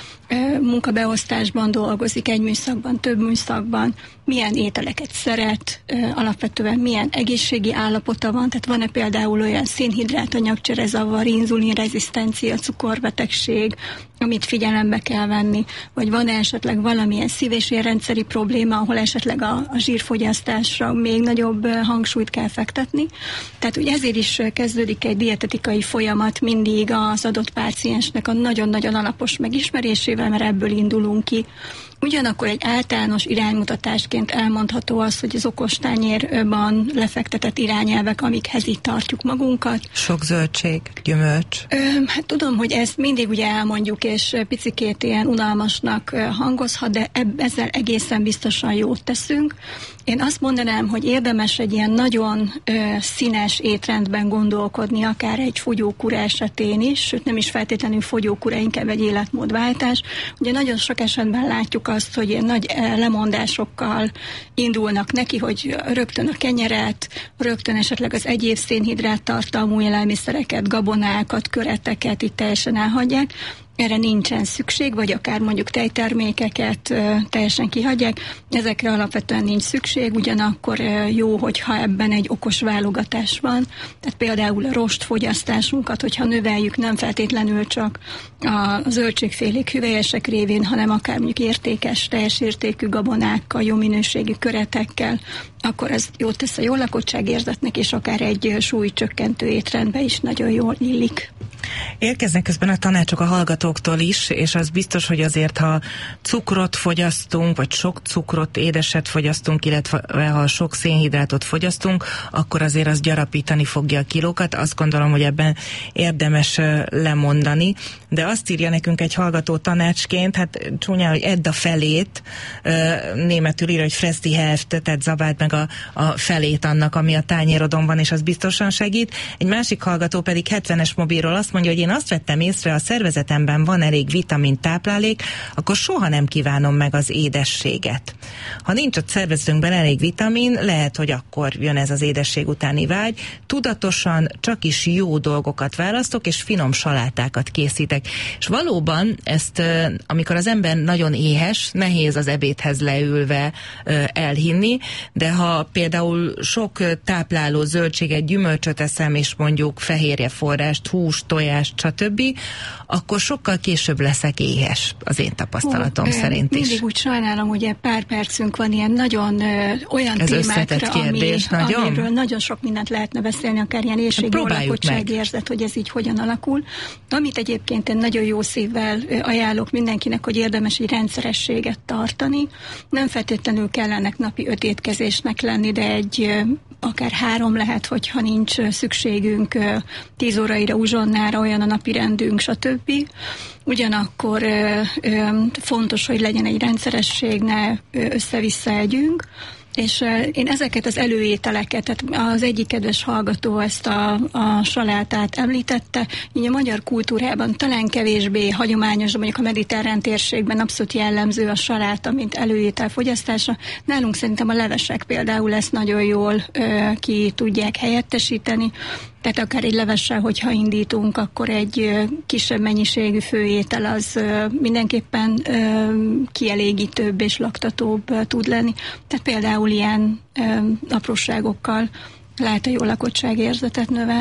munkabeosztásban dolgozik, egy műszakban, több műszakban, milyen ételeket szeret, alapvetően milyen egészségi állapota van, tehát van-e például olyan szénhidrát anyagcserezavar, inzulinrezisztencia, cukorbetegség, amit figyelembe kell venni, vagy van-e esetleg valamilyen szív- és érrendszeri probléma, ahol esetleg a, a zsírfogyasztásra még nagyobb hangsúlyt kell fektetni. Tehát ugye ezért is kezdődik egy dietetikai folyamat mindig az adott páciensnek a nagyon-nagyon alapos megismerésével, mert ebből indulunk ki. Ugyanakkor egy általános iránymutatásként elmondható az, hogy az okostányérban lefektetett irányelvek, amikhez itt tartjuk magunkat. Sok zöldség, gyümölcs. Ö, hát tudom, hogy ezt mindig ugye elmondjuk, és picikét ilyen unalmasnak hangozhat, de eb- ezzel egészen biztosan jót teszünk. Én azt mondanám, hogy érdemes egy ilyen nagyon ö, színes étrendben gondolkodni, akár egy fogyókúra esetén is, sőt nem is feltétlenül fogyókúra, inkább egy életmódváltás. Ugye nagyon sok esetben látjuk azt, hogy ilyen nagy lemondásokkal indulnak neki, hogy rögtön a kenyeret, rögtön esetleg az egyéb szénhidrát tartalmú élelmiszereket, gabonákat, köreteket itt teljesen elhagyják. Erre nincsen szükség, vagy akár mondjuk tejtermékeket ö, teljesen kihagyják. Ezekre alapvetően nincs szükség, ugyanakkor ö, jó, hogyha ebben egy okos válogatás van. Tehát például a rostfogyasztásunkat, hogyha növeljük, nem feltétlenül csak a zöldségfélék, hüvelyesek révén, hanem akár mondjuk értékes, teljes értékű gabonákkal, jó minőségű köretekkel, akkor ez jót tesz a jól lakottságérzetnek, és akár egy súlycsökkentő étrendbe is nagyon jól illik. Érkeznek közben a tanácsok a hallgatóktól is, és az biztos, hogy azért, ha cukrot fogyasztunk, vagy sok cukrot, édeset fogyasztunk, illetve ha sok szénhidrátot fogyasztunk, akkor azért az gyarapítani fogja a kilókat. Azt gondolom, hogy ebben érdemes lemondani. De azt írja nekünk egy hallgató tanácsként, hát csúnya, hogy edd a felét, németül írja, hogy fress die Hälfte, tehát zabáld meg a, a felét annak, ami a tányérodon van, és az biztosan segít. Egy másik hallgató pedig hetvenes mobilról azt mondja, hogy én azt vettem észre, a szervezetemben van elég vitamin táplálék, akkor soha nem kívánom meg az édességet. Ha nincs a szervezetünkben elég vitamin, lehet, hogy akkor jön ez az édesség utáni vágy. Tudatosan csak is jó dolgokat választok, és finom salátákat készítek. És valóban ezt, amikor az ember nagyon éhes, nehéz az ebédhez leülve elhinni, de ha például sok tápláló zöldséget, gyümölcsöt eszem, és mondjuk fehérjeforrást, húst, tojást, stb., akkor sokkal később leszek éhes, az én tapasztalatom Hú, szerint is. Mindig úgy sajnálom, hogy pár percünk van ilyen nagyon ö, olyan Ez témákra, kérdés, ami, nagyon? amiről nagyon sok mindent lehetne beszélni, akár ilyen éjség-jólakottságérzet, hogy ez így hogyan alakul. Amit egyébként én nagyon jó szívvel ajánlok mindenkinek, hogy érdemes egy rendszerességet tartani. Nem feltétlenül kell ennek napi öt étkezésnek lenni, de egy akár három lehet, hogyha nincs szükségünk tíz óraira, uzsonnára, olyan a napi rendünk, stb. Ugyanakkor ö, ö, fontos, hogy legyen egy rendszeresség, ne össze-vissza együnk. És uh, én ezeket az előételeket, tehát az egyik kedves hallgató ezt a, a salátát említette, így a magyar kultúrában talán kevésbé hagyományos, de mondjuk a mediterrán térségben abszolút jellemző a saláta, mint előétel fogyasztása. Nálunk szerintem a levesek például ezt nagyon jól uh, ki tudják helyettesíteni. Tehát akár egy levessel, hogyha indítunk, akkor egy kisebb mennyiségű főétel az mindenképpen kielégítőbb és laktatóbb tud lenni. Tehát például ilyen apróságokkal lehet a jó lakottságérzetet növelni.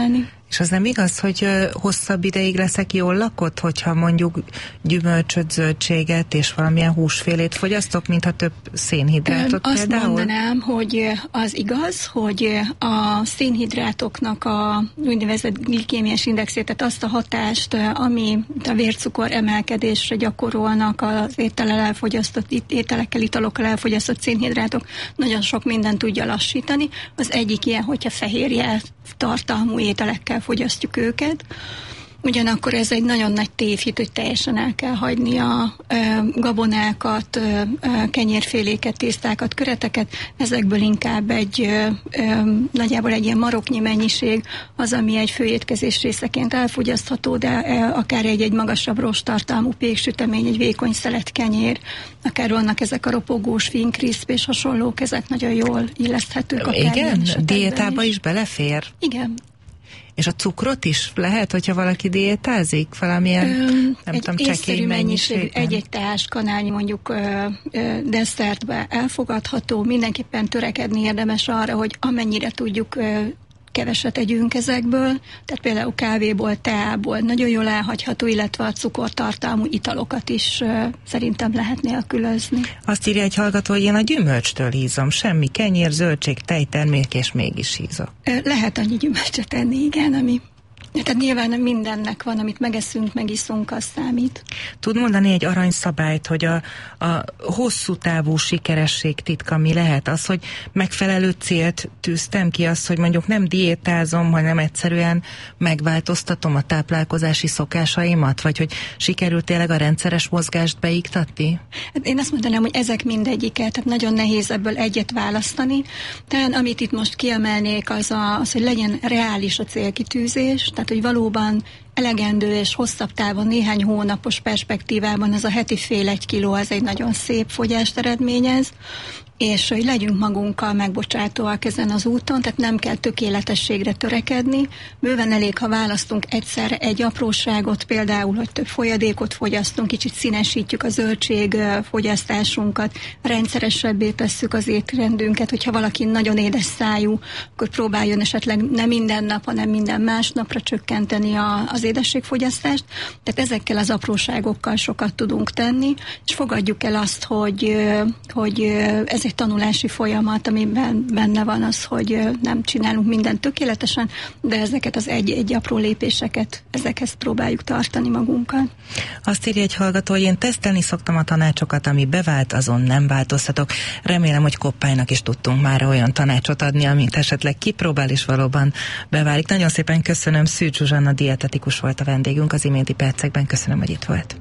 És az nem igaz, hogy hosszabb ideig leszek jól lakott, hogyha mondjuk gyümölcsöt, zöldséget és valamilyen húsfélét fogyasztok, mintha több szénhidrátot Azt például? Azt mondanám, hogy az igaz, hogy a szénhidrátoknak a úgynevezett glikémiás indexét, tehát azt a hatást, ami a vércukor emelkedésre gyakorolnak az étellel elfogyasztott, ételekkel, italokkal elfogyasztott szénhidrátok, nagyon sok mindent tudja lassítani. Az egyik ilyen, hogyha fehérje tartalmú ételekkel fogyasztjuk őket. Ugyanakkor ez egy nagyon nagy tévhit, hogy teljesen el kell hagyni a ö, gabonákat, ö, kenyérféléket, tésztákat, köreteket. Ezekből inkább egy ö, ö, nagyjából egy ilyen maroknyi mennyiség az, ami egy főétkezés részeként elfogyasztható, de ö, akár egy-egy magasabb rosttartalmú péksütemény, egy vékony szelet kenyér, akár vannak ezek a ropogós finkriszp és hasonlók, ezek nagyon jól illeszthetők. Igen? Diétába is. is belefér? Igen. És a cukrot is lehet, hogyha valaki diétázik? Valamilyen, ö, nem egy tudom, csekély mennyiség. Egy-egy teáskanálnyi mondjuk ö, ö, desszertbe elfogadható. Mindenképpen törekedni érdemes arra, hogy amennyire tudjuk ö, keveset együnk ezekből, tehát például kávéból, teából nagyon jól elhagyható, illetve a cukortartalmú italokat is uh, szerintem lehet nélkülözni. Azt írja egy hallgató, hogy én a gyümölcstől hízom, semmi kenyér, zöldség, tejtermék, és mégis hízok. Lehet annyi gyümölcsöt enni, igen, ami tehát nyilván mindennek van, amit megeszünk, megiszunk, az számít. Tud mondani egy aranyszabályt, hogy a, a hosszú távú sikeresség titka mi lehet? Az, hogy megfelelő célt tűztem ki, az, hogy mondjuk nem diétázom, hanem egyszerűen megváltoztatom a táplálkozási szokásaimat? Vagy hogy sikerült tényleg a rendszeres mozgást beiktatni? Én azt mondanám, hogy ezek mindegyiket, tehát nagyon nehéz ebből egyet választani. Tehát amit itt most kiemelnék, az, a, az hogy legyen reális a célkitűzés, tehát, hogy valóban elegendő és hosszabb távon, néhány hónapos perspektívában az a heti fél egy kiló, az egy nagyon szép fogyást eredményez, és hogy legyünk magunkkal megbocsátóak ezen az úton, tehát nem kell tökéletességre törekedni. Bőven elég, ha választunk egyszerre egy apróságot, például, hogy több folyadékot fogyasztunk, kicsit színesítjük a zöldség fogyasztásunkat, rendszeresebbé tesszük az étrendünket, hogyha valaki nagyon édes szájú, akkor próbáljon esetleg nem minden nap, hanem minden másnapra csökkenteni a, az édességfogyasztást. Tehát ezekkel az apróságokkal sokat tudunk tenni, és fogadjuk el azt, hogy, hogy ez egy tanulási folyamat, amiben benne van az, hogy nem csinálunk mindent tökéletesen, de ezeket az egy-egy apró lépéseket, ezekhez próbáljuk tartani magunkat. Azt írja egy hallgató, hogy én tesztelni szoktam a tanácsokat, ami bevált, azon nem változtatok. Remélem, hogy Koppálynak is tudtunk már olyan tanácsot adni, amit esetleg kipróbál és valóban beválik. Nagyon szépen köszönöm, Szűcs Zsuzsanna dietetikus volt a vendégünk az iménti percekben. Köszönöm, hogy itt volt.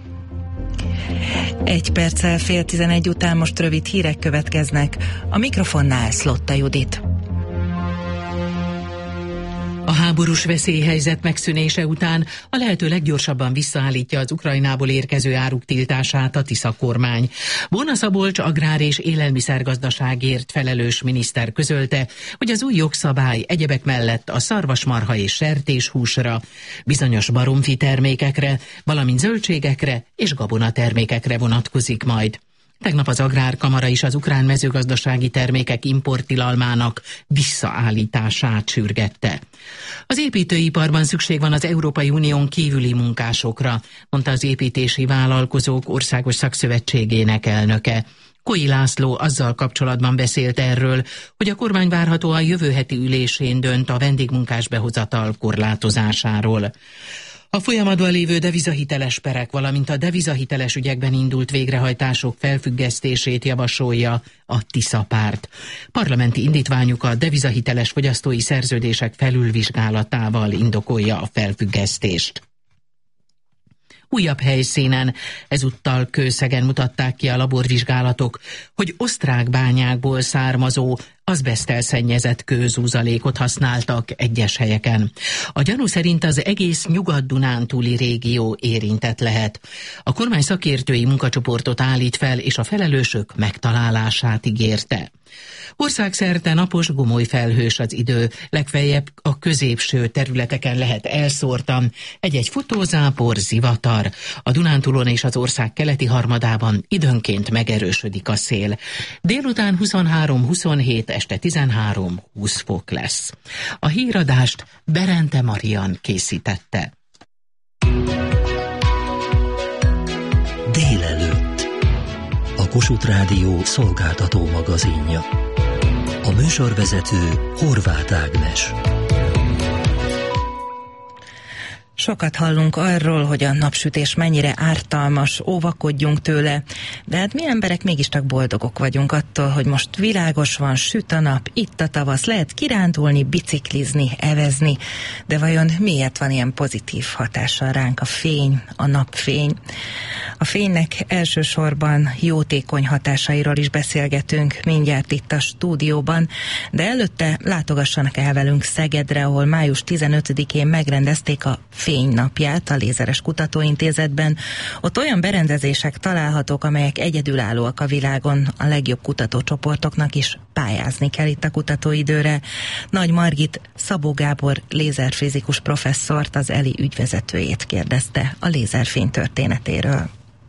Egy perccel fél tizenegy után most rövid hírek következnek. A mikrofonnál Szlotta Judit. A háborús veszélyhelyzet megszűnése után a lehető leggyorsabban visszaállítja az Ukrajnából érkező áruk tiltását a Tisza kormány. Bona Szabolcs agrár- és élelmiszergazdaságért felelős miniszter közölte, hogy az új jogszabály egyebek mellett a szarvasmarha és sertéshúsra, bizonyos baromfi termékekre, valamint zöldségekre és gabonatermékekre vonatkozik majd. Tegnap az Agrárkamara is az ukrán mezőgazdasági termékek importtilalmának visszaállítását sürgette. Az építőiparban szükség van az Európai Unión kívüli munkásokra, mondta az Építési Vállalkozók Országos Szakszövetségének elnöke. Koi László azzal kapcsolatban beszélt erről, hogy a kormány várhatóan jövő heti ülésén dönt a vendégmunkás behozatal korlátozásáról. A folyamatban lévő devizahiteles perek, valamint a devizahiteles ügyekben indult végrehajtások felfüggesztését javasolja a Tisza párt. Parlamenti indítványuk a devizahiteles fogyasztói szerződések felülvizsgálatával indokolja a felfüggesztést. Újabb helyszínen, ezúttal Kőszegen mutatták ki a laborvizsgálatok, hogy osztrák bányákból származó, azbeszttel szennyezett kőzúzalékot használtak egyes helyeken. A gyanú szerint az egész Nyugat-Dunántúli régió érintett lehet. A kormány szakértői munkacsoportot állít fel, és a felelősök megtalálását ígérte. Országszerte napos, gomoly felhős az idő, legfeljebb a középső területeken lehet elszórtan egy-egy futózápor, zivatar. A Dunántúlon és az ország keleti harmadában időnként megerősödik a szél. Délután huszonhárom huszonhét, este tizenhárom húsz fok lesz. A híradást Berente Marian készítette. Délelőtt. A Kossuth Rádió szolgáltató magazinja. A műsorvezető Horváth Ágnes. Sokat hallunk arról, hogy a napsütés mennyire ártalmas, óvakodjunk tőle, de hát mi emberek mégiscsak boldogok vagyunk attól, hogy most világos van, süt a nap, itt a tavasz, lehet kirándulni, biciklizni, evezni, de vajon miért van ilyen pozitív hatással ránk a fény, a napfény? A fénynek elsősorban jótékony hatásairól is beszélgetünk mindjárt itt a stúdióban, de előtte látogassanak el velünk Szegedre, ahol május tizenötödikén megrendezték a Fénynapját a Lézeres Kutatóintézetben. Ott olyan berendezések találhatók, amelyek egyedülállóak a világon, a legjobb kutatócsoportoknak is pályázni kell itt a kutatóidőre. Nagy Margit Szabó Gábor lézerfizikus professzort, az E L I ügyvezetőjét kérdezte a lézerfény történetéről.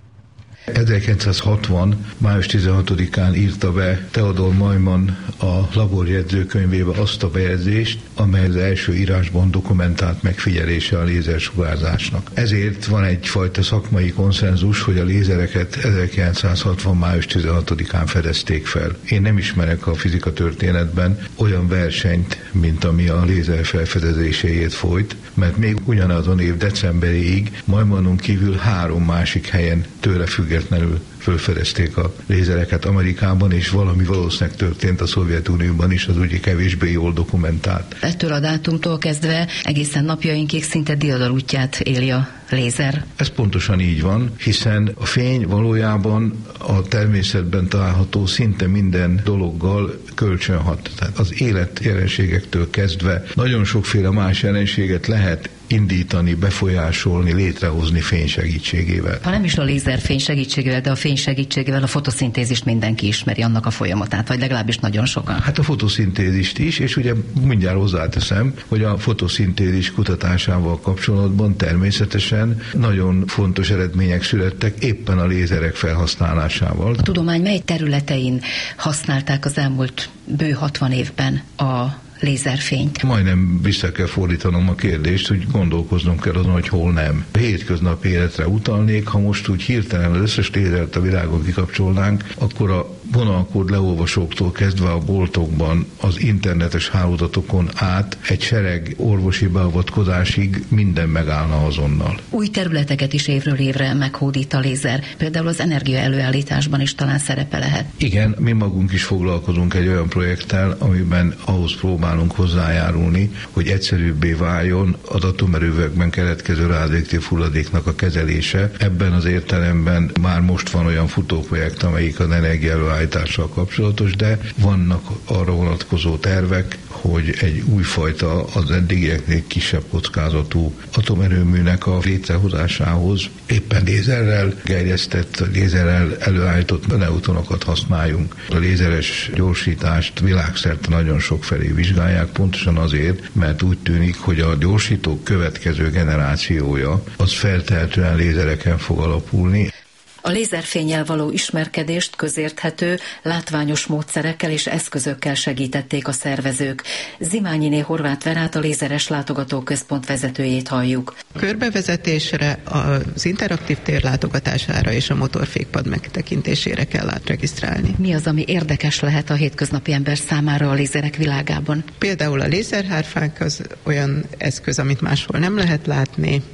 ezerkilencszázhatvan. május tizenhatodikán írta be Theodor Neumann a laborjegyzőkönyvébe azt a bejegyzést, amely az első írásban dokumentált megfigyelése a lézersugárzásnak. Ezért van egyfajta szakmai konszenzus, hogy a lézereket ezerkilencszázhatvan. május tizenhatodikán fedezték fel. Én nem ismerek a fizika történetben olyan versenyt, mint ami a lézer felfedezéséért folyt, mert még ugyanazon év decemberéig Neumannon kívül három másik helyen tőle függetlenül fölfedezték a lézereket Amerikában, és valami valószínűleg történt a Szovjetunióban is, az ugye kevésbé jól dokumentált. Ettől a dátumtól kezdve egészen napjainkig szinte diadal útját éli a lézer. Ez pontosan így van, hiszen a fény valójában a természetben található szinte minden dologgal kölcsönhat. Tehát az életjelenségektől kezdve nagyon sokféle más jelenséget lehet indítani, befolyásolni, létrehozni fény segítségével. Ha nem is a lézerfény segítségével, de a fény segítségével a fotoszintézist mindenki ismeri, annak a folyamatát, vagy legalábbis nagyon sokan. Hát a fotoszintézist is, és ugye mindjárt hozzáteszem, hogy a fotoszintézis kutatásával kapcsolatban természetesen nagyon fontos eredmények születtek éppen a lézerek felhasználásával. A tudomány mely területein használták az elmúlt bő hatvan évben a lézerfényt? Majdnem vissza kell fordítanom a kérdést, hogy gondolkoznom kell azon, hogy hol nem. A hétköznapi életre utalnék, ha most úgy hirtelen az összes lézert a világon kikapcsolnánk, akkor a vonalkód leolvasóktól kezdve a boltokban, az internetes hálózatokon át egy sereg orvosi beavatkozásig minden megállna azonnal. Új területeket is évről évre meghódít a lézer. Például az energia előállításban is talán szerepe lehet. Igen, mi magunk is foglalkozunk egy olyan projekttel, amiben ahhoz próbálunk hozzájárulni, hogy egyszerűbbé váljon az atomerőművekben keletkező rádióaktív hulladéknak a kezelése. Ebben az értelemben már most van olyan futóprojekt, amelyik az energia előállítással kapcsolatos, de vannak arra vonatkozó tervek, hogy egy újfajta, az eddigieknél kisebb kockázatú atomerőműnek a létrehozásához éppen lézerrel gerjesztett, lézerrel előállított neutronokat használjunk. A lézeres gyorsítást világszerte nagyon sokfelé vizsgálják, pontosan azért, mert úgy tűnik, hogy a gyorsítók következő generációja az feltehetően lézereken fog alapulni. A lézerfénnyel való ismerkedést közérthető, látványos módszerekkel és eszközökkel segítették a szervezők. Zimányiné Horváth Verát, a Lézeres Látogatóközpont vezetőjét halljuk. A körbevezetésre, az interaktív tér látogatására és a motorfékpad megtekintésére kell átregisztrálni. Mi az, ami érdekes lehet a hétköznapi ember számára a lézerek világában? Például a lézerhárfánk az olyan eszköz, amit máshol nem lehet látni.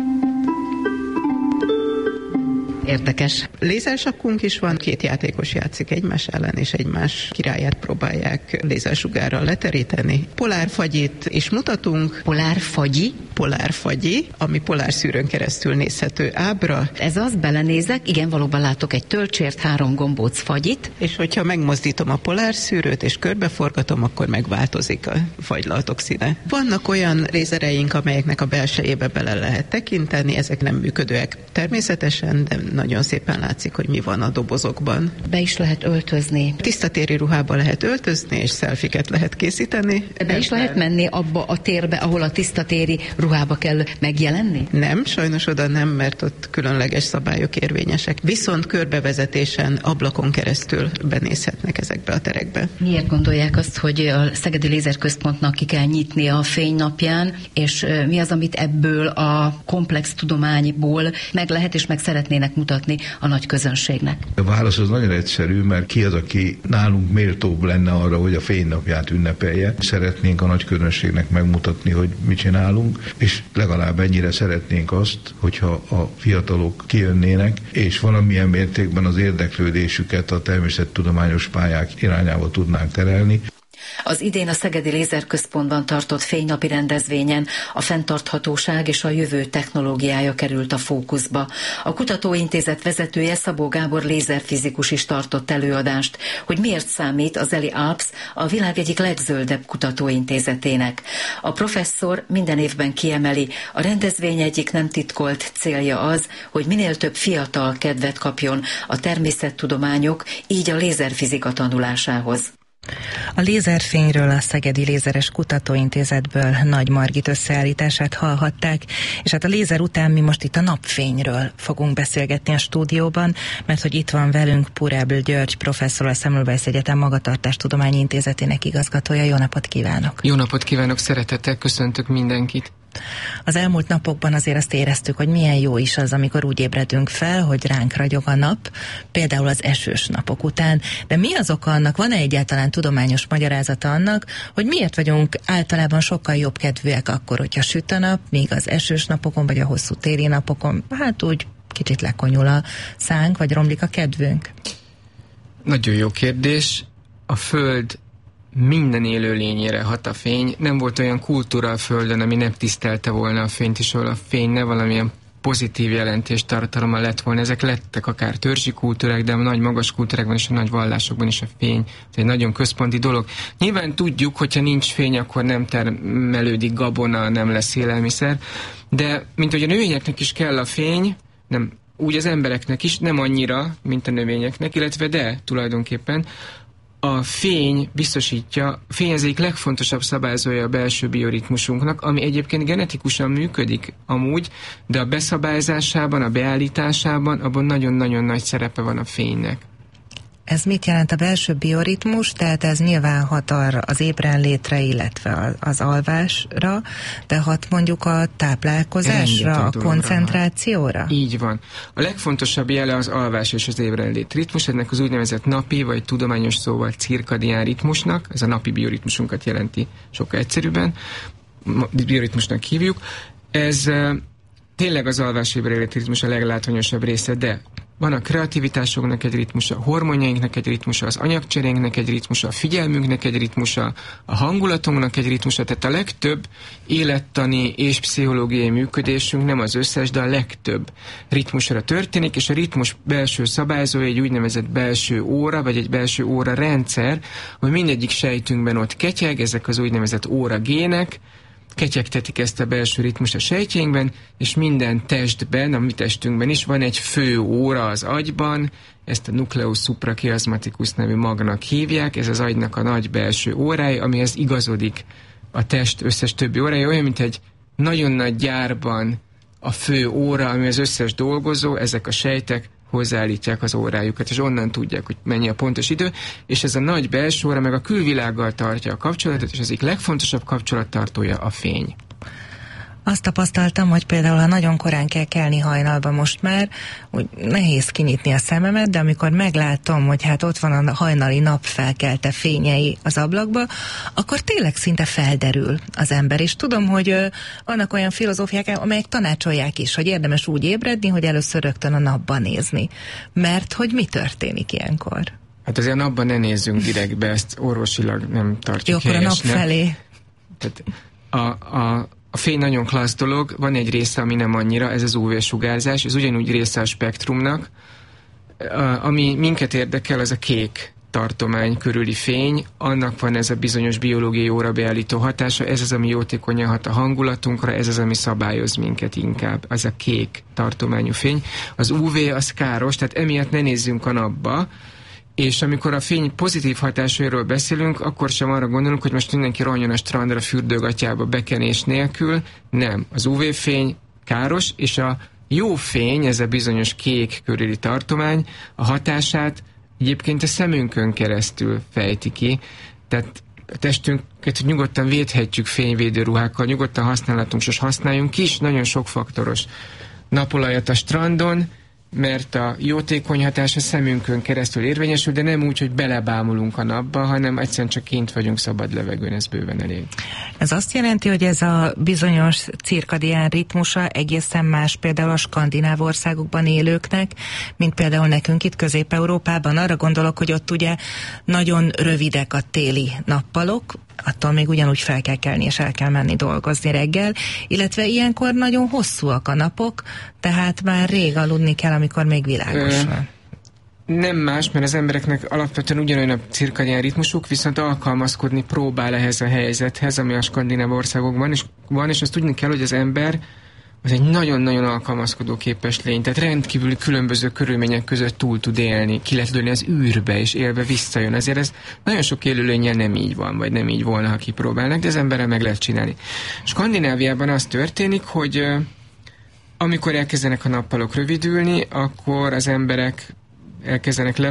Érdekes. Lézersakkunk is van, két játékos játszik egymás ellen, és egymás királyát próbálják lézersugárral leteríteni. Polárfagyit is mutatunk. Polárfagyi? polárfagyi, ami polárszűrőn keresztül nézhető ábra. Ez az, belenézek, igen, valóban látok egy tölcsért, három gombóc fagyit. És hogyha megmozdítom a polárszűrőt és körbeforgatom, akkor megváltozik a fagylaltok színe. Vannak olyan lézereink, amelyeknek a belsejébe bele lehet tekinteni, ezek nem működőek természetesen, de nagyon szépen látszik, hogy mi van a dobozokban. Be is lehet öltözni. Tisztatéri ruhába lehet öltözni, és szelfiket lehet készíteni. Be is lehet menni abba a térbe, ahol a tisztatéri ruhába kell megjelenni? Nem, sajnos oda nem, mert ott különleges szabályok érvényesek. Viszont körbevezetésen, ablakon keresztül benézhetnek ezekbe a terekbe. Miért gondolják azt, hogy a Szegedi Lézerközpontnak ki kell nyitnia a fénynapján, és mi az, amit ebből a komplex tudományból meg lehet és meg szeretnének mutatni a nagy közönségnek? A válasz az nagyon egyszerű, mert ki az, aki nálunk méltóbb lenne arra, hogy a fénynapját ünnepelje. Szeretnénk a nagy közönségnek megmutatni, hogy mit csinálunk, és legalább ennyire szeretnénk azt, hogyha a fiatalok kijönnének, és valamilyen mértékben az érdeklődésüket a természettudományos pályák irányába tudnánk terelni. Az idén a Szegedi Lézerközpontban tartott fénynapi rendezvényen a fenntarthatóság és a jövő technológiája került a fókuszba. A kutatóintézet vezetője, Szabó Gábor lézerfizikus is tartott előadást, hogy miért számít az Eli Alps a világ egyik legzöldebb kutatóintézetének. A professzor minden évben kiemeli, a rendezvény egyik nem titkolt célja az, hogy minél több fiatal kedvet kapjon a természettudományok, így a lézerfizika tanulásához. A lézerfényről a Szegedi Lézeres Kutatóintézetből Nagy Margit összeállítását hallhatták, és hát a lézer után mi most itt a napfényről fogunk beszélgetni a stúdióban, mert hogy itt van velünk Purebl György professzor, a Semmelweis Egyetem Magatartástudományi Intézetének igazgatója. Jó napot kívánok! Jó napot kívánok, szeretettel köszöntök mindenkit! Az elmúlt napokban azért azt éreztük, hogy milyen jó is az, amikor úgy ébredünk fel, hogy ránk ragyog a nap, például az esős napok után. De mi az oka annak, van-e egyáltalán tudományos magyarázata annak, hogy miért vagyunk általában sokkal jobb kedvűek akkor, hogyha süt a nap, míg az esős napokon, vagy a hosszú téli napokon, hát úgy kicsit lekonyul a szánk, vagy romlik a kedvünk? Nagyon jó kérdés. A Föld minden élő lényére hat a fény. Nem volt olyan kultúra a Földön, ami nem tisztelte volna a fényt, és ahol a fény ne valamilyen pozitív jelentés tartalma lett volna. Ezek lettek akár törzsi kultúrák, de a nagy magas kultúrákban és a nagy vallásokban is a fény egy nagyon központi dolog. Nyilván tudjuk, hogyha nincs fény, akkor nem termelődik gabona, nem lesz élelmiszer, de mint hogy a növényeknek is kell a fény, nem, úgy az embereknek is, nem annyira, mint a növényeknek, illetve de tulajdonképpen a fény biztosítja, a fény az egyik legfontosabb szabályozója a belső bioritmusunknak, ami egyébként genetikusan működik amúgy, de a beszabályzásában, a beállításában, abban nagyon-nagyon nagy szerepe van a fénynek. Ez mit jelent a belső bioritmus? Tehát ez nyilván hat arra az ébrenlétre, illetve az alvásra, de hat mondjuk a táplálkozásra, rengeteg a koncentrációra? Hat. Így van. A legfontosabb jele az alvás és az ébrenlét ritmus, ennek az úgynevezett napi, vagy tudományos szóval cirkadián ritmusnak, ez a napi bioritmusunkat jelenti sokkal egyszerűbben, bioritmusnak hívjuk. Ez tényleg az alvás-ébrenlét ritmus a leglátványosabb része, de van a kreativitásoknak egy ritmusa, a hormonjainknak egy ritmusa, az anyagcserénknek egy ritmusa, a figyelmünknek egy ritmusa, a hangulatunknak egy ritmusa, tehát a legtöbb élettani és pszichológiai működésünk, nem az összes, de a legtöbb ritmusra történik, és a ritmus belső szabályzója egy úgynevezett belső óra, vagy egy belső óra rendszer, hogy mindegyik sejtünkben ott ketyeg, ezek az úgynevezett óra gének, ketyegtetik ezt a belső ritmust a sejtjeinkben, és minden testben, a mi testünkben is van egy fő óra az agyban, ezt a nucleus suprachiasmaticus nevű magnak hívják, ez az agynak a nagy belső órája, amihez igazodik a test összes többi órája, olyan, mint egy nagyon nagy gyárban a fő óra, ami az összes dolgozó, ezek a sejtek hozzáállítják az órájukat, és onnan tudják, hogy mennyi a pontos idő, és ez a nagy belső óra meg a külvilággal tartja a kapcsolatot, és az egyik legfontosabb kapcsolattartója a fény. Azt tapasztaltam, hogy például, ha nagyon korán kell kelni hajnalba most már, úgy nehéz kinyitni a szememet, de amikor meglátom, hogy hát ott van a hajnali nap felkelte fényei az ablakba, akkor tényleg szinte felderül az ember. És tudom, hogy ö, vannak olyan filozófiák, amelyek tanácsolják is, hogy érdemes úgy ébredni, hogy először rögtön a napba nézni. Mert hogy mi történik ilyenkor? Hát azért a napban ne nézzünk direktbe, ezt orvosilag nem tartjuk Jó, akkor a nap felé. Tehát a, a A fény nagyon klassz dolog, van egy része, ami nem annyira, ez az ú vé-sugárzás, ez ugyanúgy része a spektrumnak. Ami minket érdekel, az a kék tartomány körüli fény, annak van ez a bizonyos biológiai órabeállító hatása, ez az, ami jótékonyan hat a hangulatunkra, ez az, ami szabályoz minket inkább, az a kék tartományú fény. Az ú vé az káros, tehát emiatt ne nézzünk a napba, és amikor a fény pozitív hatásairól beszélünk, akkor sem arra gondolunk, hogy most mindenki rohanjon a strandra fürdőgatyába bekenés nélkül. Nem. Az ú vé-fény káros, és a jó fény, ez a bizonyos kék körüli tartomány, a hatását egyébként a szemünkön keresztül fejti ki. Tehát a testünket nyugodtan védhetjük fényvédő ruhákkal, nyugodtan használhatunk, és használjunk is nagyon sokfaktoros napolajat a strandon, mert a jótékony hatás a szemünkön keresztül érvényesül, de nem úgy, hogy belebámulunk a napba, hanem egyszerűen csak kint vagyunk szabad levegőn, ez bőven elég. Ez azt jelenti, hogy ez a bizonyos cirkadián ritmusa egészen más például a skandináv országokban élőknek, mint például nekünk itt Közép-Európában. Arra gondolok, hogy ott ugye nagyon rövidek a téli nappalok, attól még ugyanúgy fel kell kelni és el kell menni dolgozni reggel, illetve ilyenkor nagyon hosszúak a napok, tehát már rég aludni kell, amikor még világos van. Nem más, mert az embereknek alapvetően ugyanolyan a cirkadián ritmusuk, viszont alkalmazkodni próbál ehhez a helyzethez, ami a skandináv országokban is van, és azt tudni kell, hogy az ember az egy nagyon-nagyon alkalmazkodó képes lény, tehát rendkívül különböző körülmények között túl tud élni, ki lehet lőni az űrbe, és élve visszajön. Azért ez nagyon sok élőlényel nem így van, vagy nem így volna, ha kipróbálnak, de az emberrel meg lehet csinálni. Skandináviában az történik, hogy amikor elkezdenek a nappalok rövidülni, akkor az emberek elkezdenek le